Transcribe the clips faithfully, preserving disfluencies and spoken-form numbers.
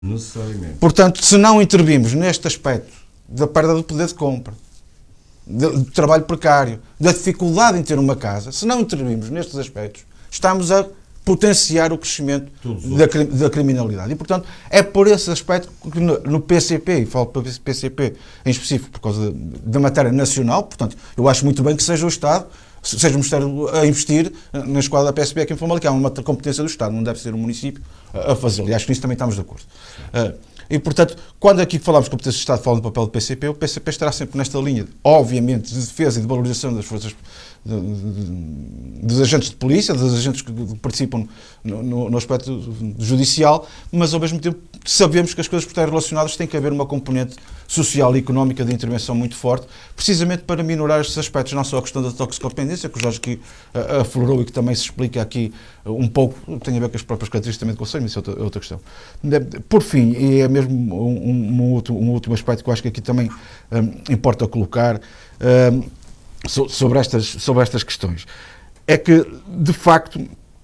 Necessariamente. Portanto, se não intervimos neste aspecto da perda do poder de compra, do trabalho precário, da dificuldade em ter uma casa, se não intervimos nestes aspectos, estamos a potenciar o crescimento da, da criminalidade. E, portanto, é por esse aspecto que no, no P C P, e falo para o P C P em específico por causa da matéria nacional, portanto, eu acho muito bem que seja o Estado, seja o Ministério a investir na escola da P S P aqui em Famalicão, é uma competência do Estado, não deve ser o município a fazê-lo. E acho que nisso também estamos de acordo. E, portanto, quando aqui falamos de competência do Estado, falando do papel do P C P, o P C P estará sempre nesta linha, obviamente, de defesa e de valorização das forças, de, de, dos agentes de polícia, dos agentes que participam no, no, no aspecto judicial, mas, ao mesmo tempo, sabemos que as coisas por estarem relacionadas têm que haver uma componente social e económica de intervenção muito forte, precisamente para minorar estes aspectos, não só a questão da toxicodependência, que o Jorge aqui uh, aflorou e que também se explica aqui uh, um pouco, tem a ver com as próprias características também do Conselho, mas isso é outra, outra questão. Por fim, e é mesmo um, um, um, outro, um último aspecto que eu acho que aqui também um, importa colocar um, so, sobre, estas, sobre estas questões, é que, de facto,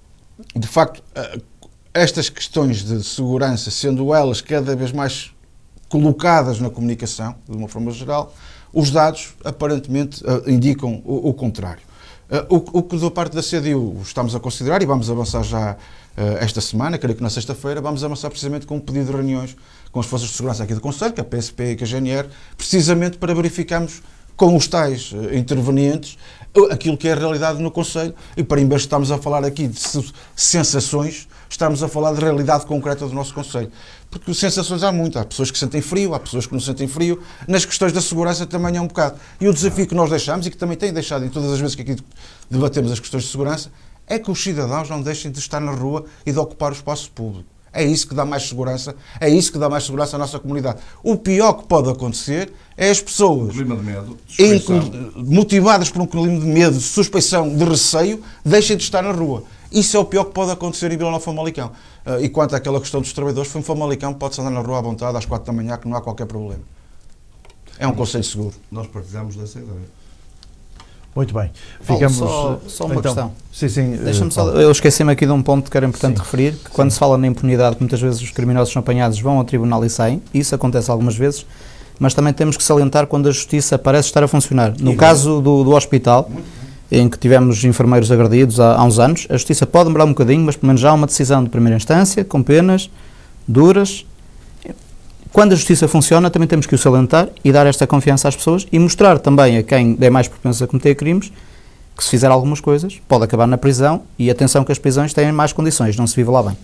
de facto uh, estas questões de segurança, sendo elas cada vez mais colocadas na comunicação, de uma forma geral, os dados aparentemente uh, indicam o, o contrário. Uh, o, o que da parte da C D U estamos a considerar, e vamos avançar já uh, esta semana, creio que na sexta-feira, vamos avançar precisamente com um pedido de reuniões com as forças de segurança aqui do Conselho, que é a P S P e que a G N R, precisamente para verificarmos com os tais uh, intervenientes aquilo que é a realidade no Conselho, e para, em vez de estarmos a falar aqui de sensações, estamos a falar de realidade concreta do nosso Conselho. Porque sensações há muito. Há pessoas que sentem frio, há pessoas que não sentem frio. Nas questões da segurança também é um bocado. E o desafio que nós deixamos, e que também tem deixado em todas as vezes que aqui debatemos as questões de segurança, é que os cidadãos não deixem de estar na rua e de ocupar o espaço público. É isso que dá mais segurança, é isso que dá mais segurança à nossa comunidade. O pior que pode acontecer é as pessoas, um clima de medo, motivadas por um clima de medo, de suspeição, de receio, deixem de estar na rua. Isso é o pior que pode acontecer em Vila Nova de Famalicão. Uh, e quanto àquela questão dos trabalhadores, foi um Famalicão, pode-se andar na rua à vontade às quatro da manhã, que não há qualquer problema. É um conselho seguro. Nós partilhamos dessa ideia. Muito bem. Ficamos... Oh, só, só uma então, questão. Sim, sim. Deixa-me só, eu esqueci-me aqui de um ponto que era importante sim. referir, que quando sim. se fala na impunidade, muitas vezes os criminosos são apanhados, vão ao tribunal e saem. Isso acontece algumas vezes. Mas também temos que salientar quando a justiça parece estar a funcionar. No e caso do, do hospital, em que tivemos enfermeiros agredidos há, há uns anos, a justiça pode demorar um bocadinho, mas pelo menos já há uma decisão de primeira instância, com penas duras. Quando a justiça funciona, também temos que o salientar e dar esta confiança às pessoas e mostrar também a quem é mais propenso a cometer crimes que se fizer algumas coisas, pode acabar na prisão, e atenção que as prisões têm mais condições, não se vive lá bem.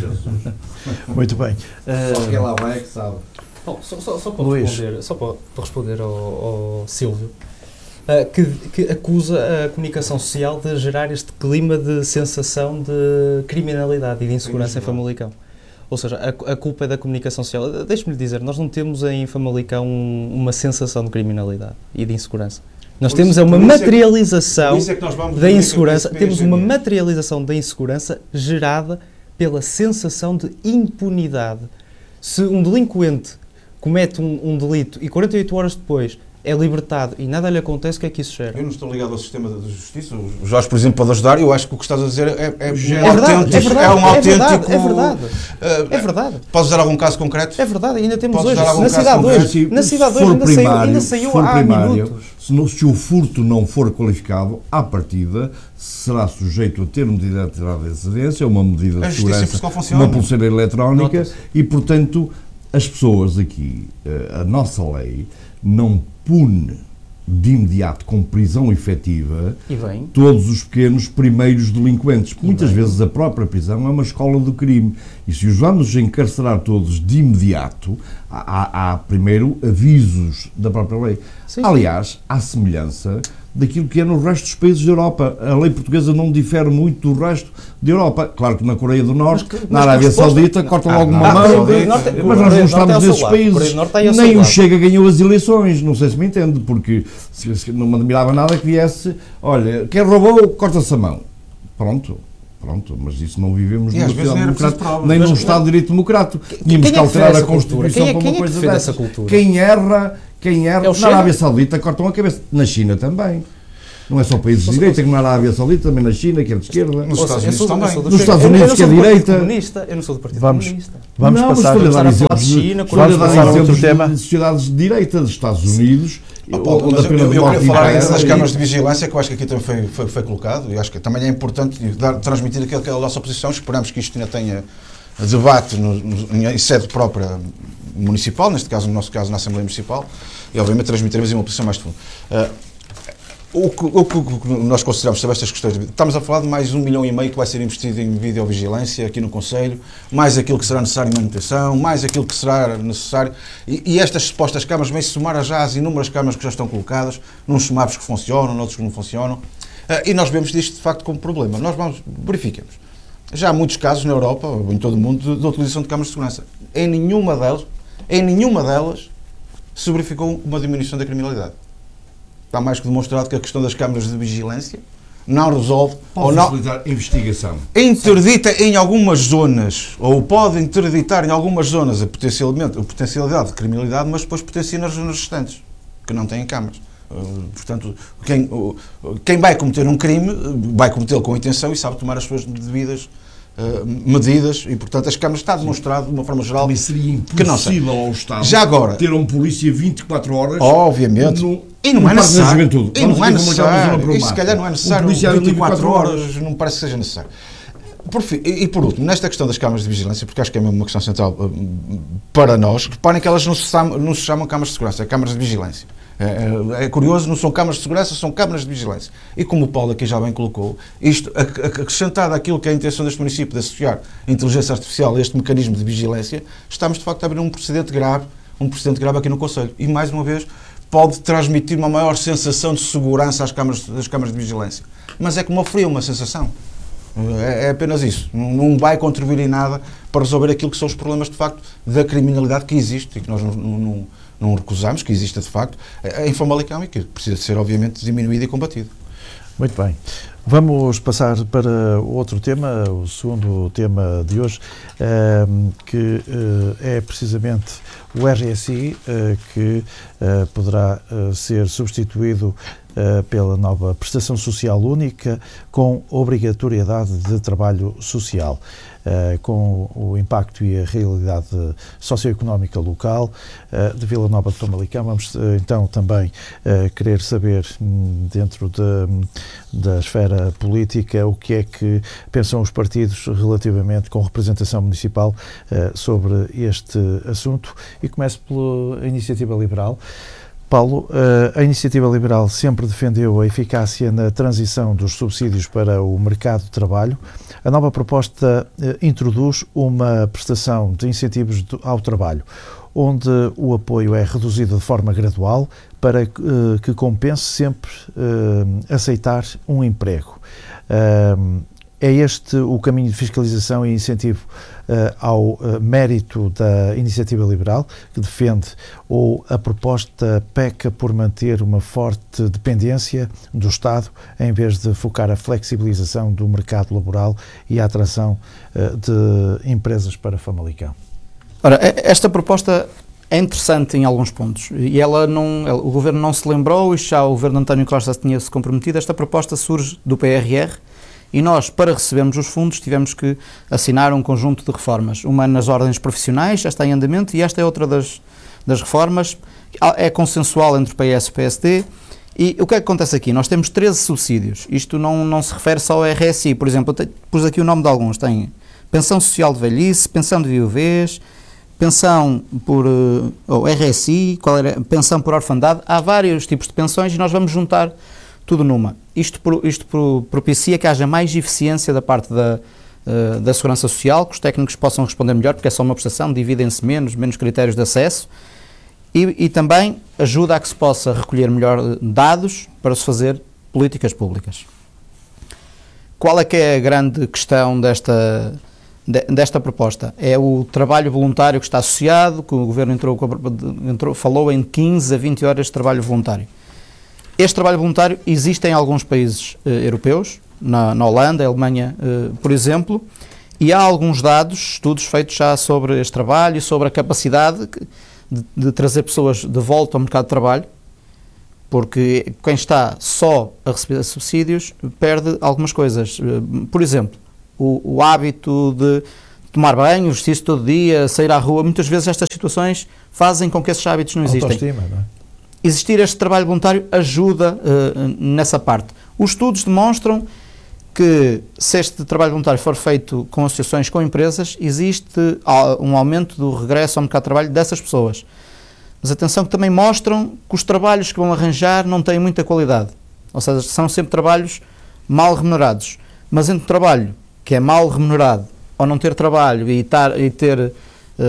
Muito bem. Só quem lá vai é que sabe. Bom, só, só, só, para responder, só para, para responder ao, ao Silvio, uh, que, que acusa a comunicação social de gerar este clima de sensação de criminalidade e de insegurança em Famalicão. Ou seja, a, a culpa é da comunicação social. Deixe-me lhe dizer, nós não temos em Famalicão um, uma sensação de criminalidade e de insegurança. Nós por temos isso, uma materialização é que, é que da insegurança, temos uma materialização da insegurança gerada pela sensação de impunidade. Se um delinquente comete um, um delito e quarenta e oito horas depois é libertado e nada lhe acontece, o que é que isso gera? Eu não estou ligado ao sistema de justiça. O Jorge, por exemplo, pode ajudar. Eu acho que o que estás a dizer é, é, é, um, verdade, autêntico, é, verdade, é um autêntico... É verdade, é verdade. Uh, é verdade. Podes dar algum caso concreto? É verdade, ainda temos Podes hoje, na cidade hoje, na cidade hoje ainda saiu, ainda saiu há primário, minutos. Se, no, se o furto não for qualificado, à partida, será sujeito a ter medida de tirada de excedência, uma medida de segurança, uma pulseira eletrónica e, portanto, as pessoas aqui, a nossa lei, não pune de imediato com prisão efetiva todos os pequenos primeiros delinquentes. Muitas vezes a própria prisão é uma escola do crime. E se os vamos encarcerar todos de imediato, há, há primeiro avisos da própria lei. Sim. Aliás, há semelhança daquilo que é no resto dos países da Europa. A lei portuguesa não difere muito do resto da Europa. Claro que na Coreia do Norte, mas, mas na Arábia Saudita, cortam logo uma mão, mas nós não estamos nesses países. Nem o Chega ganhou as eleições, não sei se me entende, porque se, se, não me admirava nada que viesse, olha, quem roubou, corta-se a mão. Pronto. Pronto, mas isso não vivemos num Estado democrático, nem num Estado de direito democrático. Tínhamos que alterar a Constituição para uma coisa dessa. Quem erra, quem erra, na Arábia Saudita cortam a cabeça. Na China também. Não é só países de direita, como na Arábia Saudita, também na China, que é de esquerda. Nos Estados Unidos também. Nos Estados Unidos, que é direita. Eu não sou do Partido Vamos, Comunista. vamos não, passar, mas a dar exemplos de China, de, vamos passar a outro tema. De sociedades de direita dos Estados Unidos. Ah, Paulo, onde mas a pena eu, de eu morte queria falar impera das e- câmaras de vigilância, que eu acho que aqui também foi, foi, foi colocado, e acho que também é importante dar, transmitir aquilo que é a nossa posição. Esperamos que isto ainda tenha debate no, no, em sede própria municipal, neste caso, no nosso caso, na Assembleia Municipal, e obviamente transmitiremos uma posição mais de fundo. Uh, o, que, o que nós consideramos sobre estas questões, estamos a falar de mais um milhão e meio que vai ser investido em videovigilância aqui no Conselho, mais aquilo que será necessário em manutenção, mais aquilo que será necessário, e, e estas supostas câmaras vêm-se somar já às inúmeras câmaras que já estão colocadas, num semáforos que funcionam, noutros que não funcionam, uh, e nós vemos isto de facto como problema. Nós vamos, verifiquemos. Já há muitos casos na Europa, ou em todo o mundo, de, de utilização de câmaras de segurança. Em nenhuma delas, em nenhuma delas se verificou uma diminuição da criminalidade. Está mais que demonstrado que a questão das câmaras de vigilância não resolve, Pode ou não facilitar a investigação. interdita em algumas zonas, ou pode interditar em algumas zonas a potencialmente, a potencialidade de criminalidade, mas depois potencia nas zonas restantes, que não têm câmaras. Uh, portanto, quem, uh, quem vai cometer um crime, uh, vai cometê-lo com intenção e sabe tomar as suas devidas uh, medidas, e portanto as câmaras está demonstrado de uma forma geral Também seria que não sei. impossível ao Estado Já agora, ter um polícia vinte e quatro horas. obviamente, no, e não no é Parque da necessário, Juventude. e não é Vamos dizer como aquela zona necessário, e se problemática. calhar não é necessário, Um polícia vinte e quatro vinte e quatro horas, não me parece que seja necessário. Por fim, e, e por último, nesta questão das câmaras de vigilância, porque acho que é mesmo uma questão central uh, para nós, reparem que elas não se, chamam, não se chamam câmaras de segurança, é câmaras de vigilância. É, é curioso, não são câmaras de segurança, são câmaras de vigilância. E como o Paulo aqui já bem colocou, isto, acrescentado àquilo que é a intenção deste município de associar a inteligência artificial a este mecanismo de vigilância, estamos de facto a abrir um precedente grave, um precedente grave aqui no Conselho. E mais uma vez, pode transmitir uma maior sensação de segurança às câmaras, às câmaras de vigilância. Mas é como oferia uma sensação. É, é apenas isso. Não, não vai contribuir em nada para resolver aquilo que são os problemas de facto da criminalidade que existe e que nós não, não, não não recusamos, que exista de facto, em Famalicão e que precisa ser obviamente diminuído e combatido. Muito bem. Vamos passar para outro tema, o segundo tema de hoje, que é precisamente o R S I, que poderá ser substituído pela nova prestação social única com obrigatoriedade de trabalho social. Uh, com o impacto e a realidade socioeconómica local uh, de Vila Nova de Famalicão. Vamos uh, então também uh, querer saber, um, dentro de, da esfera política, o que é que pensam os partidos relativamente com representação municipal uh, sobre este assunto. E começo pela Iniciativa Liberal. Paulo, a Iniciativa Liberal sempre defendeu a eficácia na transição dos subsídios para o mercado de trabalho. A nova proposta introduz uma prestação de incentivos ao trabalho, onde o apoio é reduzido de forma gradual para que compense sempre aceitar um emprego. É este o caminho de fiscalização e incentivo uh, ao uh, mérito da Iniciativa Liberal, que defende, ou a proposta peca por manter uma forte dependência do Estado, em vez de focar a flexibilização do mercado laboral e a atração uh, de empresas para Famalicão? Ora, esta proposta é interessante em alguns pontos, e ela não, o Governo não se lembrou, e já o Governo António Costa tinha-se comprometido. Esta proposta surge do P R R, e nós, para recebermos os fundos, tivemos que assinar um conjunto de reformas. Uma nas ordens profissionais, já está em andamento, e esta é outra das, das reformas. É consensual entre o P S e o P S D. E o que é que acontece aqui? Nós temos treze subsídios. Isto não, não se refere só ao R S I. Por exemplo, eu te, pus aqui o nome de alguns. Tem pensão social de velhice, pensão de viuvez, pensão por ou R S I, qual era? Pensão por orfandade. Há vários tipos de pensões e nós vamos juntar tudo numa. Isto, isto propicia que haja mais eficiência da parte da, uh, da Segurança Social, que os técnicos possam responder melhor, porque é só uma prestação, dividem-se menos, menos critérios de acesso, e, e também ajuda a que se possa recolher melhor dados para se fazer políticas públicas. Qual é que é a grande questão desta, de, desta proposta? É o trabalho voluntário que está associado, que o Governo entrou, entrou, falou em quinze a vinte horas de trabalho voluntário. Este trabalho voluntário existe em alguns países uh, europeus, na, na Holanda, Alemanha, uh, por exemplo, e há alguns dados, estudos feitos já sobre este trabalho e sobre a capacidade de, de trazer pessoas de volta ao mercado de trabalho. porque quem está só a receber subsídios perde algumas coisas. Por exemplo, o, o hábito de tomar banho, vestir-se todo dia, sair à rua, muitas vezes estas situações fazem com que esses hábitos não existem. Autoestima, não é? Existir este trabalho voluntário ajuda uh, nessa parte. Os estudos demonstram que, se este trabalho voluntário for feito com associações, com empresas, existe um aumento do regresso ao mercado de trabalho dessas pessoas. Mas atenção que também mostram que os trabalhos que vão arranjar não têm muita qualidade. Ou seja, são sempre trabalhos mal remunerados. Mas entre o trabalho que é mal remunerado ou não ter trabalho e, tar, e ter uh,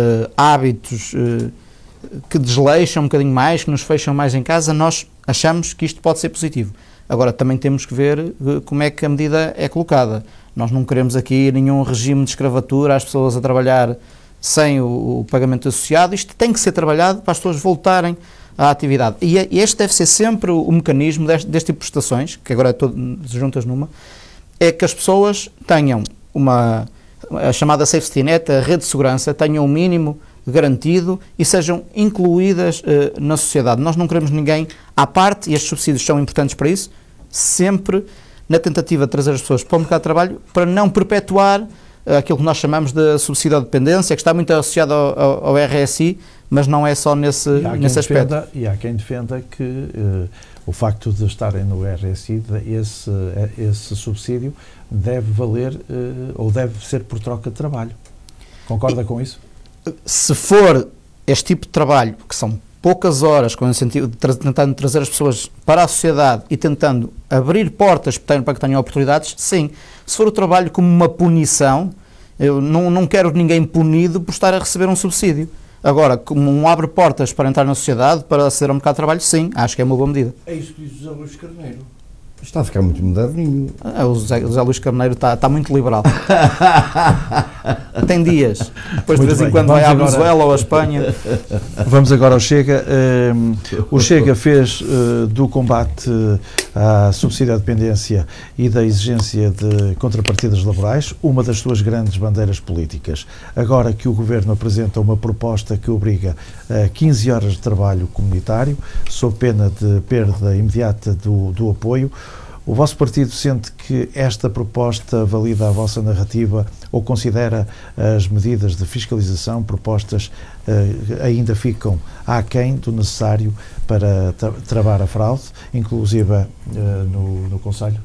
hábitos uh, que desleixam um bocadinho mais, que nos fecham mais em casa, nós achamos que isto pode ser positivo. Agora, também temos que ver uh, como é que a medida é colocada. Nós não queremos aqui nenhum regime de escravatura, as pessoas a trabalhar sem o, o pagamento associado. Isto tem que ser trabalhado para as pessoas voltarem à atividade. E, e este deve ser sempre o, o mecanismo deste, deste tipo de prestações, que agora é todo juntas numa, é que as pessoas tenham uma, a chamada safety net, a rede de segurança, tenham o um mínimo garantido e sejam incluídas uh, na sociedade. Nós não queremos ninguém à parte, e estes subsídios são importantes para isso, sempre na tentativa de trazer as pessoas para o mercado de trabalho, para não perpetuar uh, aquilo que nós chamamos de subsídio à dependência, que está muito associado ao, ao, ao R S I, mas não é só nesse, nesse aspecto. Defenda, e há quem defenda que uh, o facto de estarem no R S I, esse, esse subsídio deve valer uh, ou deve ser por troca de trabalho. Concorda e, com isso? Se for este tipo de trabalho, que são poucas horas, com o sentido de tra tentando trazer as pessoas para a sociedade e tentando abrir portas para que tenham oportunidades, sim. Se for o trabalho como uma punição, eu não, não quero ninguém punido por estar a receber um subsídio. Agora, como um abre portas para entrar na sociedade, para aceder ao mercado de trabalho, sim, acho que é uma boa medida. É isso que diz o José Luís Carneiro. Está a ficar muito moderninho. Ah, o José, José Luís Carneiro está, está muito liberal. Tem dias. Depois, muito de vez bem. em quando, Vamos vai à Venezuela ou à Espanha. Vamos agora ao Chega. Um, o Chega fez uh, do combate à subsídio à dependência e da exigência de contrapartidas laborais uma das suas grandes bandeiras políticas. Agora que o Governo apresenta uma proposta que obriga a quinze horas de trabalho comunitário, sob pena de perda imediata do, do apoio, o vosso partido sente que esta proposta valida a vossa narrativa ou considera as medidas de fiscalização propostas uh, ainda ficam aquém do necessário para tra travar a fraude, inclusive uh, no, no Conselho?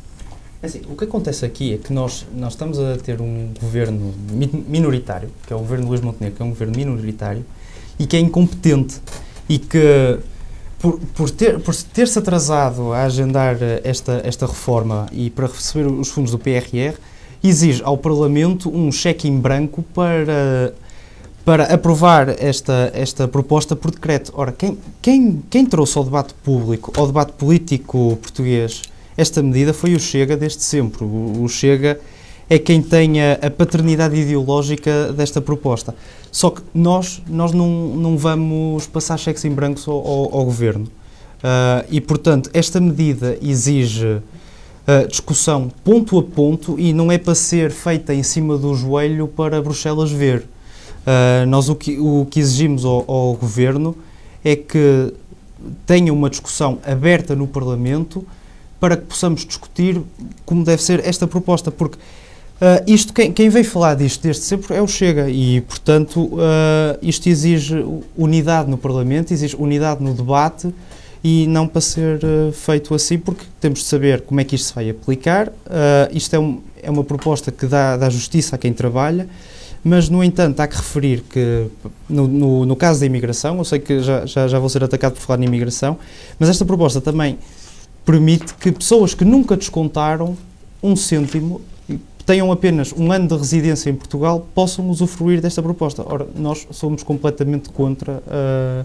É assim, o que acontece aqui é que nós, nós estamos a ter um governo minoritário, que é o governo de Luís Montenegro, que é um governo minoritário e que é incompetente e que Por, por, ter, por ter-se atrasado a agendar esta, esta reforma e para receber os fundos do P R R, exige ao Parlamento um cheque em branco para, para aprovar esta, esta proposta por decreto. Ora, quem, quem, quem trouxe ao debate público, ao debate político português, esta medida foi o Chega desde sempre. O, o Chega é quem tem a, a paternidade ideológica desta proposta. Só que nós, nós não, não vamos passar cheques em branco ao, ao, ao Governo. Uh, e, portanto, esta medida exige uh, discussão ponto a ponto e não é para ser feita em cima do joelho para Bruxelas ver. Uh, nós o que, o que exigimos ao, ao Governo é que tenha uma discussão aberta no Parlamento para que possamos discutir como deve ser esta proposta, porque Uh, isto, quem, quem veio falar disto desde sempre é o Chega e, portanto, uh, isto exige unidade no Parlamento, exige unidade no debate e não para ser uh, feito assim, porque temos de saber como é que isto se vai aplicar. Uh, isto é, um, é uma proposta que dá, dá justiça a quem trabalha, mas, no entanto, há que referir que, no, no, no caso da imigração, eu sei que já, já, já vou ser atacado por falar na imigração, mas esta proposta também permite que pessoas que nunca descontaram um cêntimo tenham apenas um ano de residência em Portugal, possam usufruir desta proposta. Ora, nós somos completamente contra uh,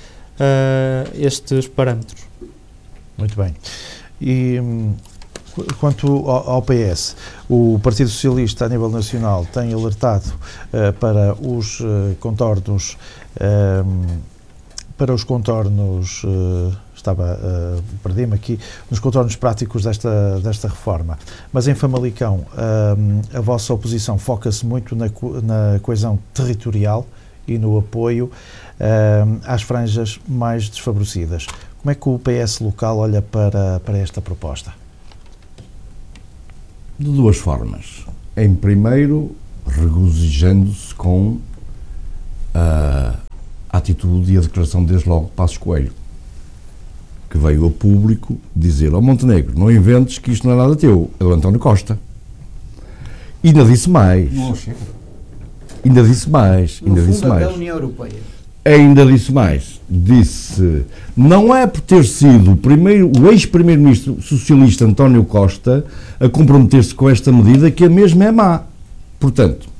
uh, estes parâmetros. Muito bem. E quanto ao, ao P S, o Partido Socialista a nível nacional tem alertado uh, para os uh, contornos uh, para os contornos uh, estava, uh, perdi-me aqui, nos contornos práticos desta, desta reforma. Mas em Famalicão, uh, a vossa oposição foca-se muito na, na coesão territorial e no apoio uh, às franjas mais desfavorecidas. Como é que o P S local olha para, para esta proposta? De duas formas. Em primeiro, regozijando-se com a atitude e a declaração desde logo de Passos Coelho, que veio a público dizer ao Montenegro: não inventes que isto não é nada teu, é o António Costa. E ainda disse mais. Não chega. Ainda disse mais. No ainda fundo, disse mais. da União Europeia. Ainda disse mais. Disse: não é por ter sido o, primeiro, o ex-primeiro-ministro socialista António Costa a comprometer-se com esta medida que a mesma é má. Portanto,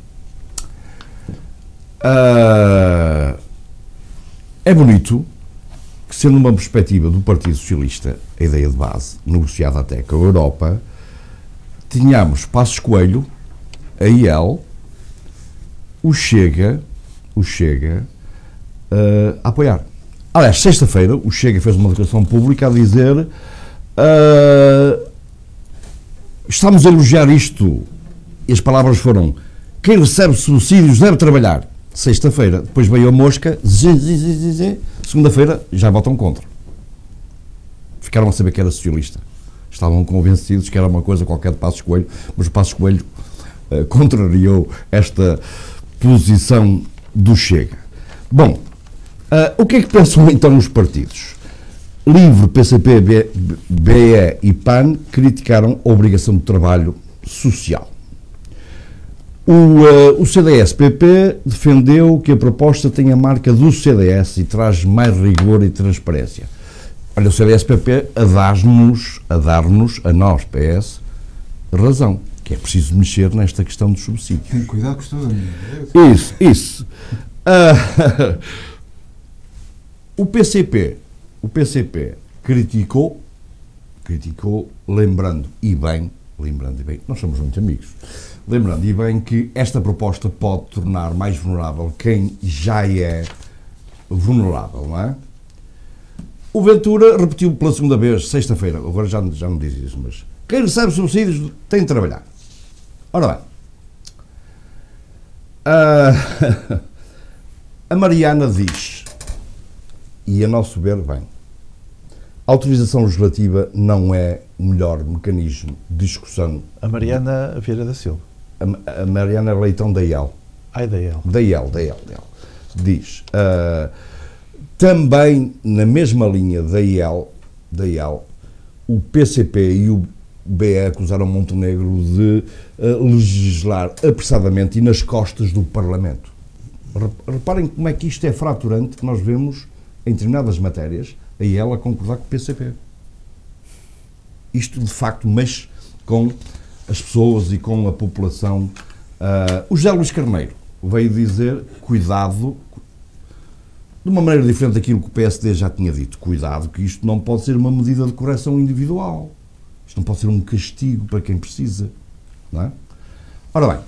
uh, é bonito que, sendo uma perspectiva do Partido Socialista, a ideia de base, negociada até com a Europa, tínhamos Passos Coelho, a I E L, o Chega, o Chega uh, a apoiar. Aliás, sexta-feira, o Chega fez uma declaração pública a dizer uh, estamos a elogiar isto, e as palavras foram: quem recebe subsídios deve trabalhar. Sexta-feira, depois veio a mosca, segunda-feira já votam contra. Ficaram a saber que era socialista. Estavam convencidos que era uma coisa qualquer de Passos Coelho, mas o Passos Coelho uh, contrariou esta posição do Chega. Bom, uh, o que é que pensam então os partidos? LIVRE, P C P, B E e P A N criticaram a obrigação de trabalho social. O, uh, o C D S-P P defendeu que a proposta tem a marca do C D S e traz mais rigor e transparência. Olha, o C D S-P P a dar-nos, a dar-nos, a nós, P S, razão, que é preciso mexer nesta questão dos subsídios. Tem cuidado com isto. Isso, isso. Uh, o P C P, o P C P criticou, criticou, lembrando, e bem, lembrando e bem, nós somos muito amigos, lembrando e bem que esta proposta pode tornar mais vulnerável quem já é vulnerável, não é? O Ventura repetiu pela segunda vez, sexta-feira, agora já, já não diz isso, mas quem recebe subsídios tem de trabalhar. Ora bem, a, a Mariana diz, e a nosso ver, bem, a autorização legislativa não é o melhor mecanismo de discussão. A Mariana Vieira da Silva. A, a Mariana Leitão da I E L. Ai, da I E L. Da I E L, da I E L, da I E L. Diz, uh, também na mesma linha da I E L, da I E L, o P C P e o B E acusaram Montenegro de uh, legislar apressadamente e nas costas do Parlamento. Reparem como é que isto é fraturante, que nós vemos em determinadas matérias a I E L a concordar com o P C P. Isto de facto mexe com as pessoas e com a população. Uh, o José Luís Carneiro veio dizer, cuidado, de uma maneira diferente daquilo que o P S D já tinha dito, cuidado que isto não pode ser uma medida de correção individual. Isto não pode ser um castigo para quem precisa. Não é? Ora bem,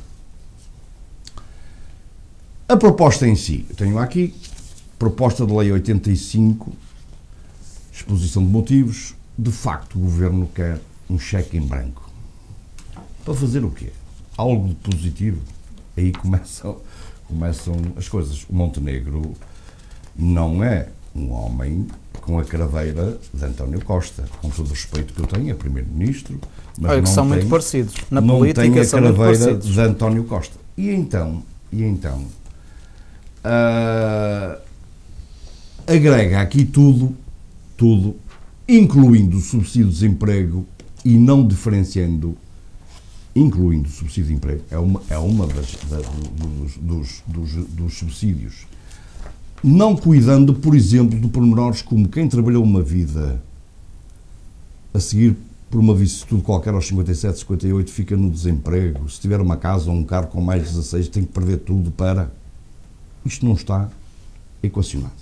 a proposta em si, eu tenho aqui, proposta de lei oitenta e cinco, exposição de motivos, de facto o Governo quer um cheque em branco. Para fazer o quê? Algo de positivo? Aí começam, começam as coisas. O Montenegro não é um homem com a craveira de António Costa, com todo o respeito que eu tenho, é Primeiro-Ministro, mas Olha, que não são tem, muito parecidos. Na não política tem a são muito craveira parecidos. de António Costa. E então, e então uh, agrega aqui tudo, tudo, incluindo o subsídio de desemprego e não diferenciando, incluindo o subsídio de emprego, é uma, é uma das, da, dos, dos, dos, dos subsídios, não cuidando, por exemplo, de pormenores como quem trabalhou uma vida a seguir por uma vicissitude qualquer aos cinquenta e sete, cinquenta e oito fica no desemprego, se tiver uma casa ou um carro com mais de dezasseis tem que perder tudo para... Isto não está equacionado.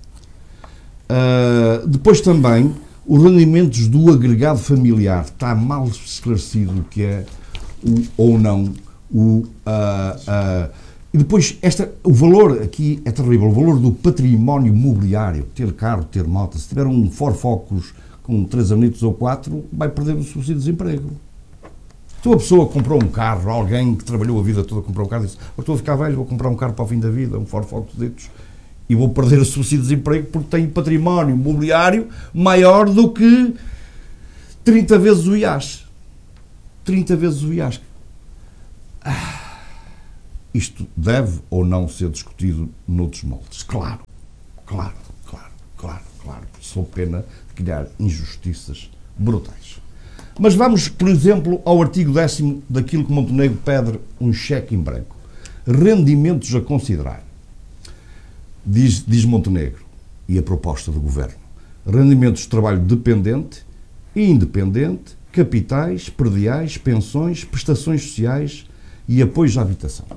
Uh, depois também, os rendimentos do agregado familiar, está mal esclarecido o que é o, ou não o... Uh, uh, e depois, esta, o valor aqui é terrível, o valor do património mobiliário, ter carro, ter moto, se tiver um Ford Focus com três anitos ou quatro, vai perder o subsídio de desemprego. Se uma pessoa comprou um carro, alguém que trabalhou a vida toda comprou um carro e disse, eu estou a ficar velho, vou comprar um carro para o fim da vida, um Ford Focus ditos, e vou perder o subsídio de desemprego porque tenho património imobiliário maior do que trinta vezes o I A S. trinta vezes o I A S. Ah, isto deve ou não ser discutido noutros moldes? Claro, claro, claro, claro, claro. Sou pena de criar injustiças brutais. Mas vamos, por exemplo, ao artigo décimo daquilo que Montenegro pede um cheque em branco. Rendimentos a considerar. Diz, diz Montenegro, e a proposta do Governo. Rendimentos de trabalho dependente e independente, capitais, prediais, pensões, prestações sociais e apoios à habitação.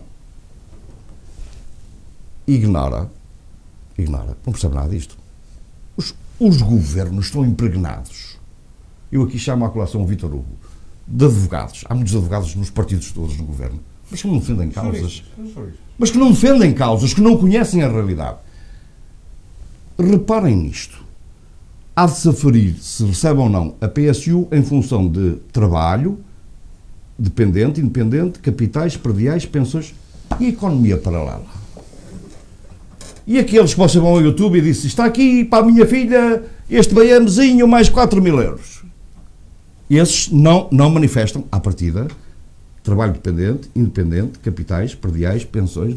Ignora, ignora, não percebe nada disto. Os, os governos estão impregnados. Eu aqui chamo à colação o Vítor Hugo, de advogados. Há muitos advogados nos partidos todos no governo, mas que não defendem causas. Mas que não defendem causas, que não conhecem a realidade. Reparem nisto. Há de se aferir se recebe ou não a P S U em função de trabalho, dependente, independente, capitais, prediais, pensões e economia paralela. E aqueles que vocês vão ao YouTube e dizem, está aqui para a minha filha este BMzinho mais quatro mil euros. Esses não, não manifestam, à partida, trabalho dependente, independente, capitais, prediais, pensões.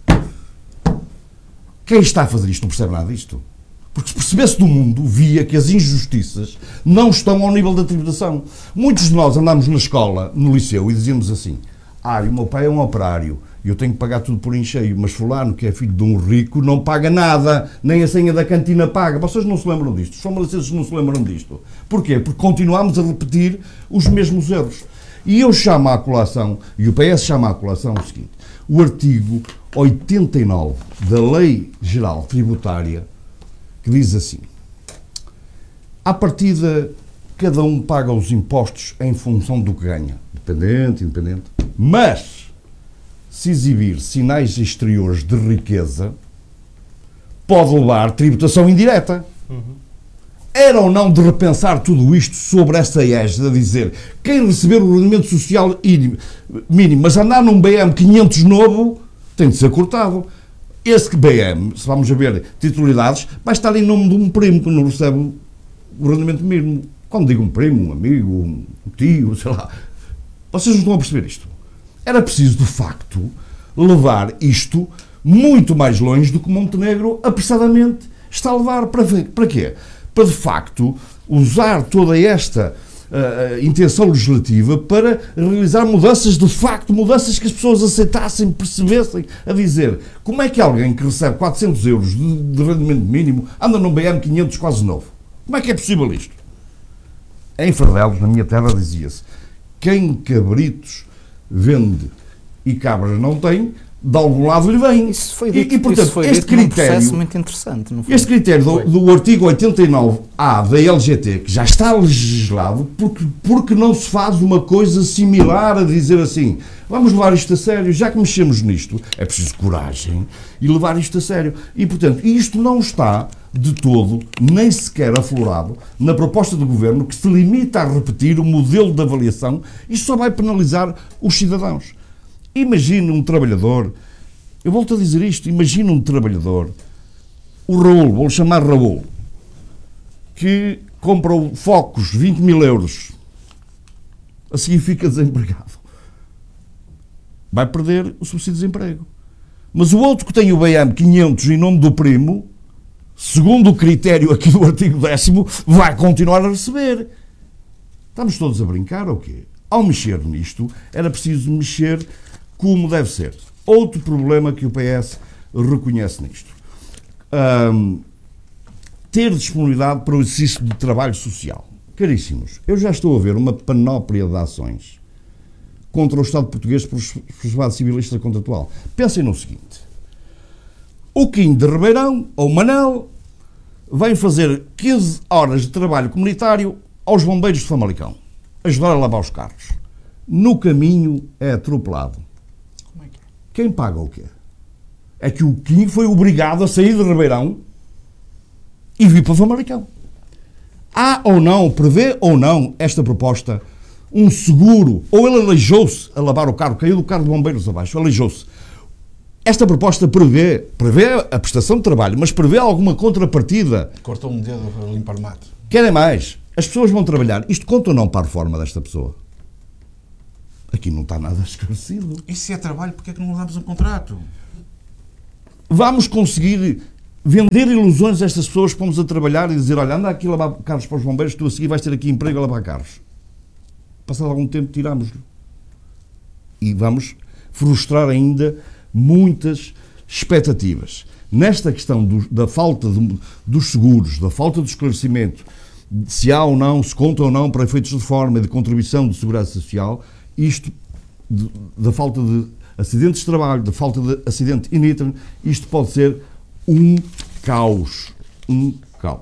Quem está a fazer isto não percebe nada disto. Porque se percebesse do mundo, via que as injustiças não estão ao nível da tributação. Muitos de nós andámos na escola, no liceu, e dizíamos assim, ah, o meu pai é um operário, eu tenho que pagar tudo por encheio, mas fulano, que é filho de um rico, não paga nada, nem a senha da cantina paga. Vocês não se lembram disto, os famalicenses não se lembram disto. Porquê? Porque continuamos a repetir os mesmos erros. E eu chamo à colação, e o P S chama à colação o seguinte, o artigo oitenta e nove da Lei Geral Tributária, que diz assim, à partida, cada um paga os impostos em função do que ganha, dependente, independente, mas se exibir sinais exteriores de riqueza, pode levar tributação indireta. Uhum. Era ou não de repensar tudo isto sobre essa égide, a dizer, quem receber o rendimento social mínimo, mas andar num B M quinhentos novo, tem de ser cortado. Esse B M, se vamos a ver titularidades, vai estar em nome de um primo que não recebe o rendimento mínimo. Quando digo um primo, um amigo, um tio, sei lá. Vocês não estão a perceber isto. Era preciso, de facto, levar isto muito mais longe do que Montenegro apressadamente está a levar. Para, para quê? Para, de facto, usar toda esta uh, intenção legislativa para realizar mudanças, de facto, mudanças que as pessoas aceitassem, percebessem, a dizer, como é que alguém que recebe quatrocentos euros de, de rendimento mínimo anda num B M quinhentos quase novo? Como é que é possível isto? Em Fardelos, na minha terra, dizia-se, quem cabritos vende e cabras não tem, de algum lado lhe vem. Isso foi dito, e, e portanto, isso foi este dito critério, num processo muito interessante. Não foi? Este critério do, do artigo oitenta e nove A da L G T, que já está legislado, porque, porque não se faz uma coisa similar a dizer assim, vamos levar isto a sério, já que mexemos nisto, é preciso coragem e levar isto a sério. E, portanto, isto não está de todo, nem sequer aflorado, na proposta do Governo, que se limita a repetir o modelo de avaliação. Isto só vai penalizar os cidadãos. Imagine um trabalhador, eu volto a dizer isto, imagine um trabalhador, o Raul, vou-lhe chamar Raul, que compra focos, vinte mil euros, a seguir fica desempregado. Vai perder o subsídio de desemprego. Mas o outro que tem o B M quinhentos em nome do primo, segundo o critério aqui do artigo décimo, vai continuar a receber. Estamos todos a brincar ou quê? Ao mexer nisto, era preciso mexer como deve ser. Outro problema que o P S reconhece nisto. Um, ter disponibilidade para o exercício de trabalho social. Caríssimos, eu já estou a ver uma panóplia de ações contra o Estado português por sociedade civilista contratual. Pensem no seguinte. O Quinho de Ribeirão, ou Manel, vem fazer quinze horas de trabalho comunitário aos bombeiros de Famalicão. Ajudar a lavar os carros. No caminho é atropelado. Como é que é? Quem paga o quê? É que o Quinho foi obrigado a sair de Ribeirão e vir para Famalicão. Há ou não, prevê ou não esta proposta um seguro, ou ele aleijou-se a lavar o carro, caiu do carro de bombeiros abaixo, aleijou-se. esta proposta prevê, prevê a prestação de trabalho, mas prevê alguma contrapartida. Cortou um dedo para limpar o mato. Querem mais? As pessoas vão trabalhar. Isto conta ou não para a reforma desta pessoa? Aqui não está nada esclarecido. E se é trabalho, porquê é que não damos um contrato? Vamos conseguir vender ilusões a estas pessoas que pomos a trabalhar e dizer, olha, anda aqui a lavar carros para os bombeiros, tu a seguir vais ter aqui emprego a lavar carros. Passado algum tempo tiramos-lhe. E vamos frustrar ainda muitas expectativas. Nesta questão do, da falta de, dos seguros, da falta do esclarecimento, se há ou não, se conta ou não para efeitos de reforma e de contribuição de segurança social, isto, de, da falta de acidentes de trabalho, da falta de acidente in item, isto pode ser um caos. Um caos.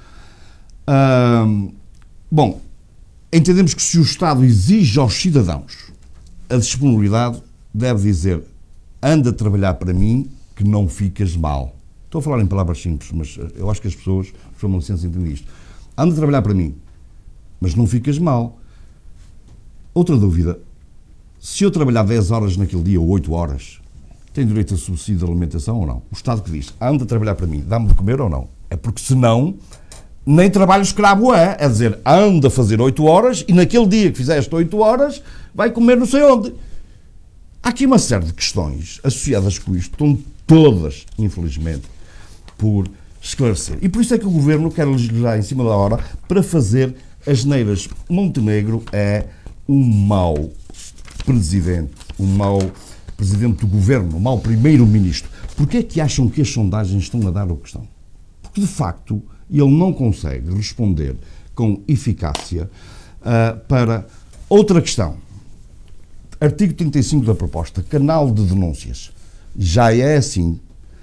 Hum, bom, entendemos que se o Estado exige aos cidadãos a disponibilidade, deve dizer, anda a trabalhar para mim que não ficas mal. Estou a falar em palavras simples, mas eu acho que as pessoas, por uma licença, entendem isto. Anda a trabalhar para mim, mas não ficas mal. Outra dúvida, se eu trabalhar dez horas naquele dia, ou oito horas, tenho direito a subsídio de alimentação ou não? O Estado que diz, anda a trabalhar para mim, dá-me de comer ou não? É porque senão, nem trabalho escravo é. É dizer, anda a fazer oito horas e naquele dia que fizeste oito horas, vai comer não sei onde. Há aqui uma série de questões associadas com isto, estão todas, infelizmente, por esclarecer. E por isso é que o Governo quer legislar em cima da hora para fazer as neiras. Montenegro é um mau presidente, um mau presidente do Governo, um mau primeiro-ministro. Porquê é que acham que as sondagens estão a dar o que estão? Porque, de facto, ele não consegue responder com eficácia uh, para outra questão. Artigo trinta e cinco da proposta, canal de denúncias. Já é assim.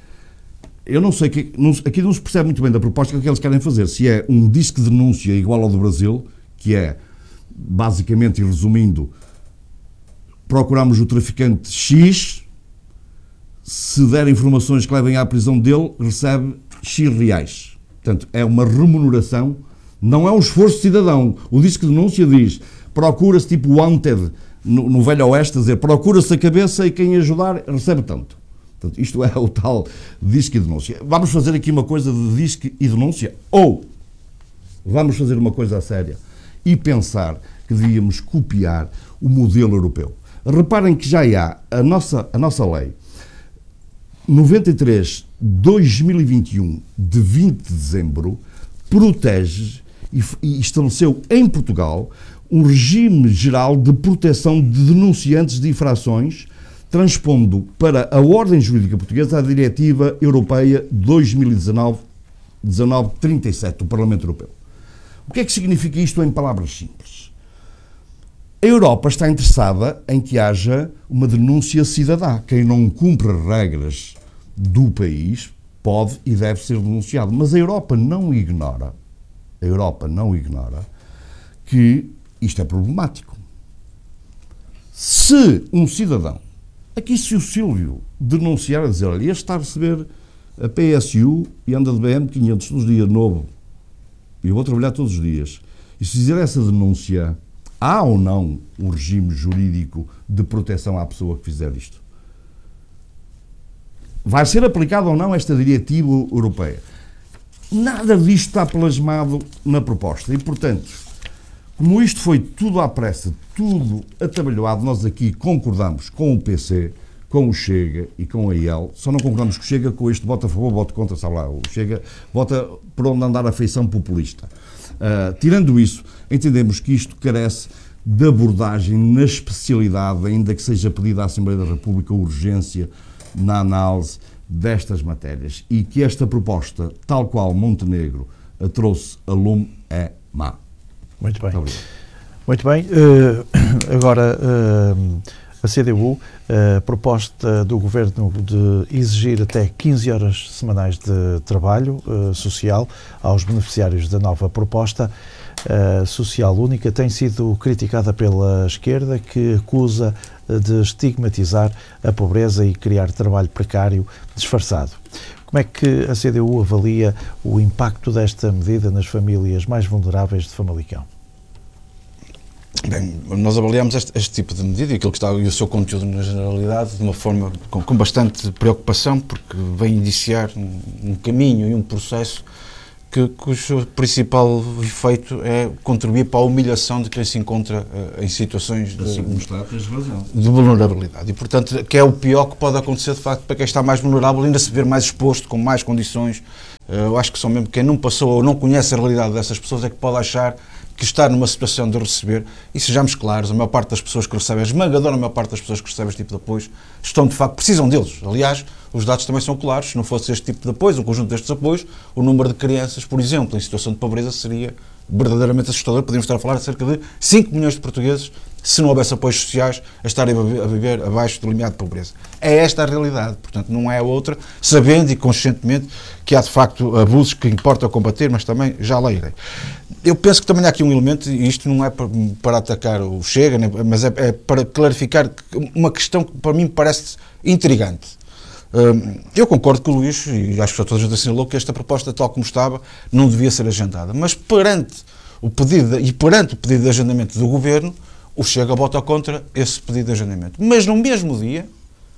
Eu não sei, que, não, aqui não se percebe muito bem da proposta que, é que eles querem fazer. Se é um disque de denúncia igual ao do Brasil, que é, basicamente e resumindo, procuramos o traficante X, se der informações que levem à prisão dele, recebe X reais. Portanto, é uma remuneração, não é um esforço cidadão. O disque de denúncia diz, procura-se tipo wanted, no, no Velho Oeste, a dizer, procura-se a cabeça e quem ajudar recebe tanto. Portanto, isto é o tal disque e denúncia. Vamos fazer aqui uma coisa de disque e denúncia? Ou vamos fazer uma coisa séria e pensar que devíamos copiar o modelo europeu? Reparem que já há a nossa, a nossa lei noventa e três barra dois mil e vinte e um de vinte de dezembro protege e, e estabeleceu em Portugal um regime geral de proteção de denunciantes de infrações, transpondo para a ordem jurídica portuguesa a Diretiva Europeia dois mil e dezanove barra trinta e sete do Parlamento Europeu. O que é que significa isto em palavras simples? A Europa está interessada em que haja uma denúncia cidadã. Quem não cumpre as regras do país pode e deve ser denunciado. Mas a Europa não ignora, a Europa não ignora que isto é problemático. Se um cidadão, aqui se o Sílvio denunciar a dizer, olha, este está a receber a P S U e anda de B M quinhentos todos os dias, novo, e eu vou trabalhar todos os dias, e se fizer essa denúncia, há ou não um regime jurídico de proteção à pessoa que fizer isto? Vai ser aplicada ou não esta diretiva europeia? Nada disto está plasmado na proposta e, portanto, como isto foi tudo à pressa, tudo atabalhoado, nós aqui concordamos com o P C, com o Chega e com a I E L, só não concordamos com o Chega com este voto a favor, voto contra, sabe lá, o Chega vota por onde andar a feição populista. Uh, tirando isso, entendemos que isto carece de abordagem na especialidade, ainda que seja pedida à Assembleia da República urgência na análise destas matérias e que esta proposta, tal qual Montenegro a trouxe a lume, é má. Muito bem. Muito, Muito bem. Uh, agora, uh, a C D U, a proposta do Governo de exigir até quinze horas semanais de trabalho uh, social aos beneficiários da nova proposta uh, social única tem sido criticada pela esquerda, que acusa de estigmatizar a pobreza e criar trabalho precário disfarçado. Como é que a C D U avalia o impacto desta medida nas famílias mais vulneráveis de Famalicão? Bem, nós avaliamos este, este tipo de medida e aquilo que está e o seu conteúdo na generalidade de uma forma com, com bastante preocupação, porque vem indiciar um, um caminho e um processo que, cujo principal efeito é contribuir para a humilhação de quem se encontra uh, em situações de, assim como está, tens razão. de vulnerabilidade. E, portanto, que é o pior que pode acontecer, de facto, para quem está mais vulnerável, ainda se ver mais exposto, com mais condições. Uh, eu acho que só mesmo quem não passou ou não conhece a realidade dessas pessoas é que pode achar que está numa situação de receber, e sejamos claros, a maior parte das pessoas que recebem, a esmagadora maior parte das pessoas que recebem este tipo de apoios, estão de facto, precisam deles. Aliás, os dados também são claros, se não fosse este tipo de apoios, um conjunto destes apoios, o número de crianças, por exemplo, em situação de pobreza seria verdadeiramente assustador. Podíamos estar a falar de cerca de cinco milhões de portugueses, se não houvesse apoios sociais, a estarem a viver abaixo do limiar de pobreza. É esta a realidade, portanto, não é a outra, sabendo e conscientemente que há de facto abusos que importa combater, mas também já lá irei. Eu penso que também há aqui um elemento, e isto não é para, para atacar o Chega, mas é, é para clarificar uma questão que para mim me parece intrigante. Eu concordo com o Luís, e acho que já toda a gente assinalou, que esta proposta, tal como estava, não devia ser agendada. Mas perante o pedido, e perante o pedido de agendamento do Governo, o Chega vota contra esse pedido de agendamento. Mas no mesmo dia,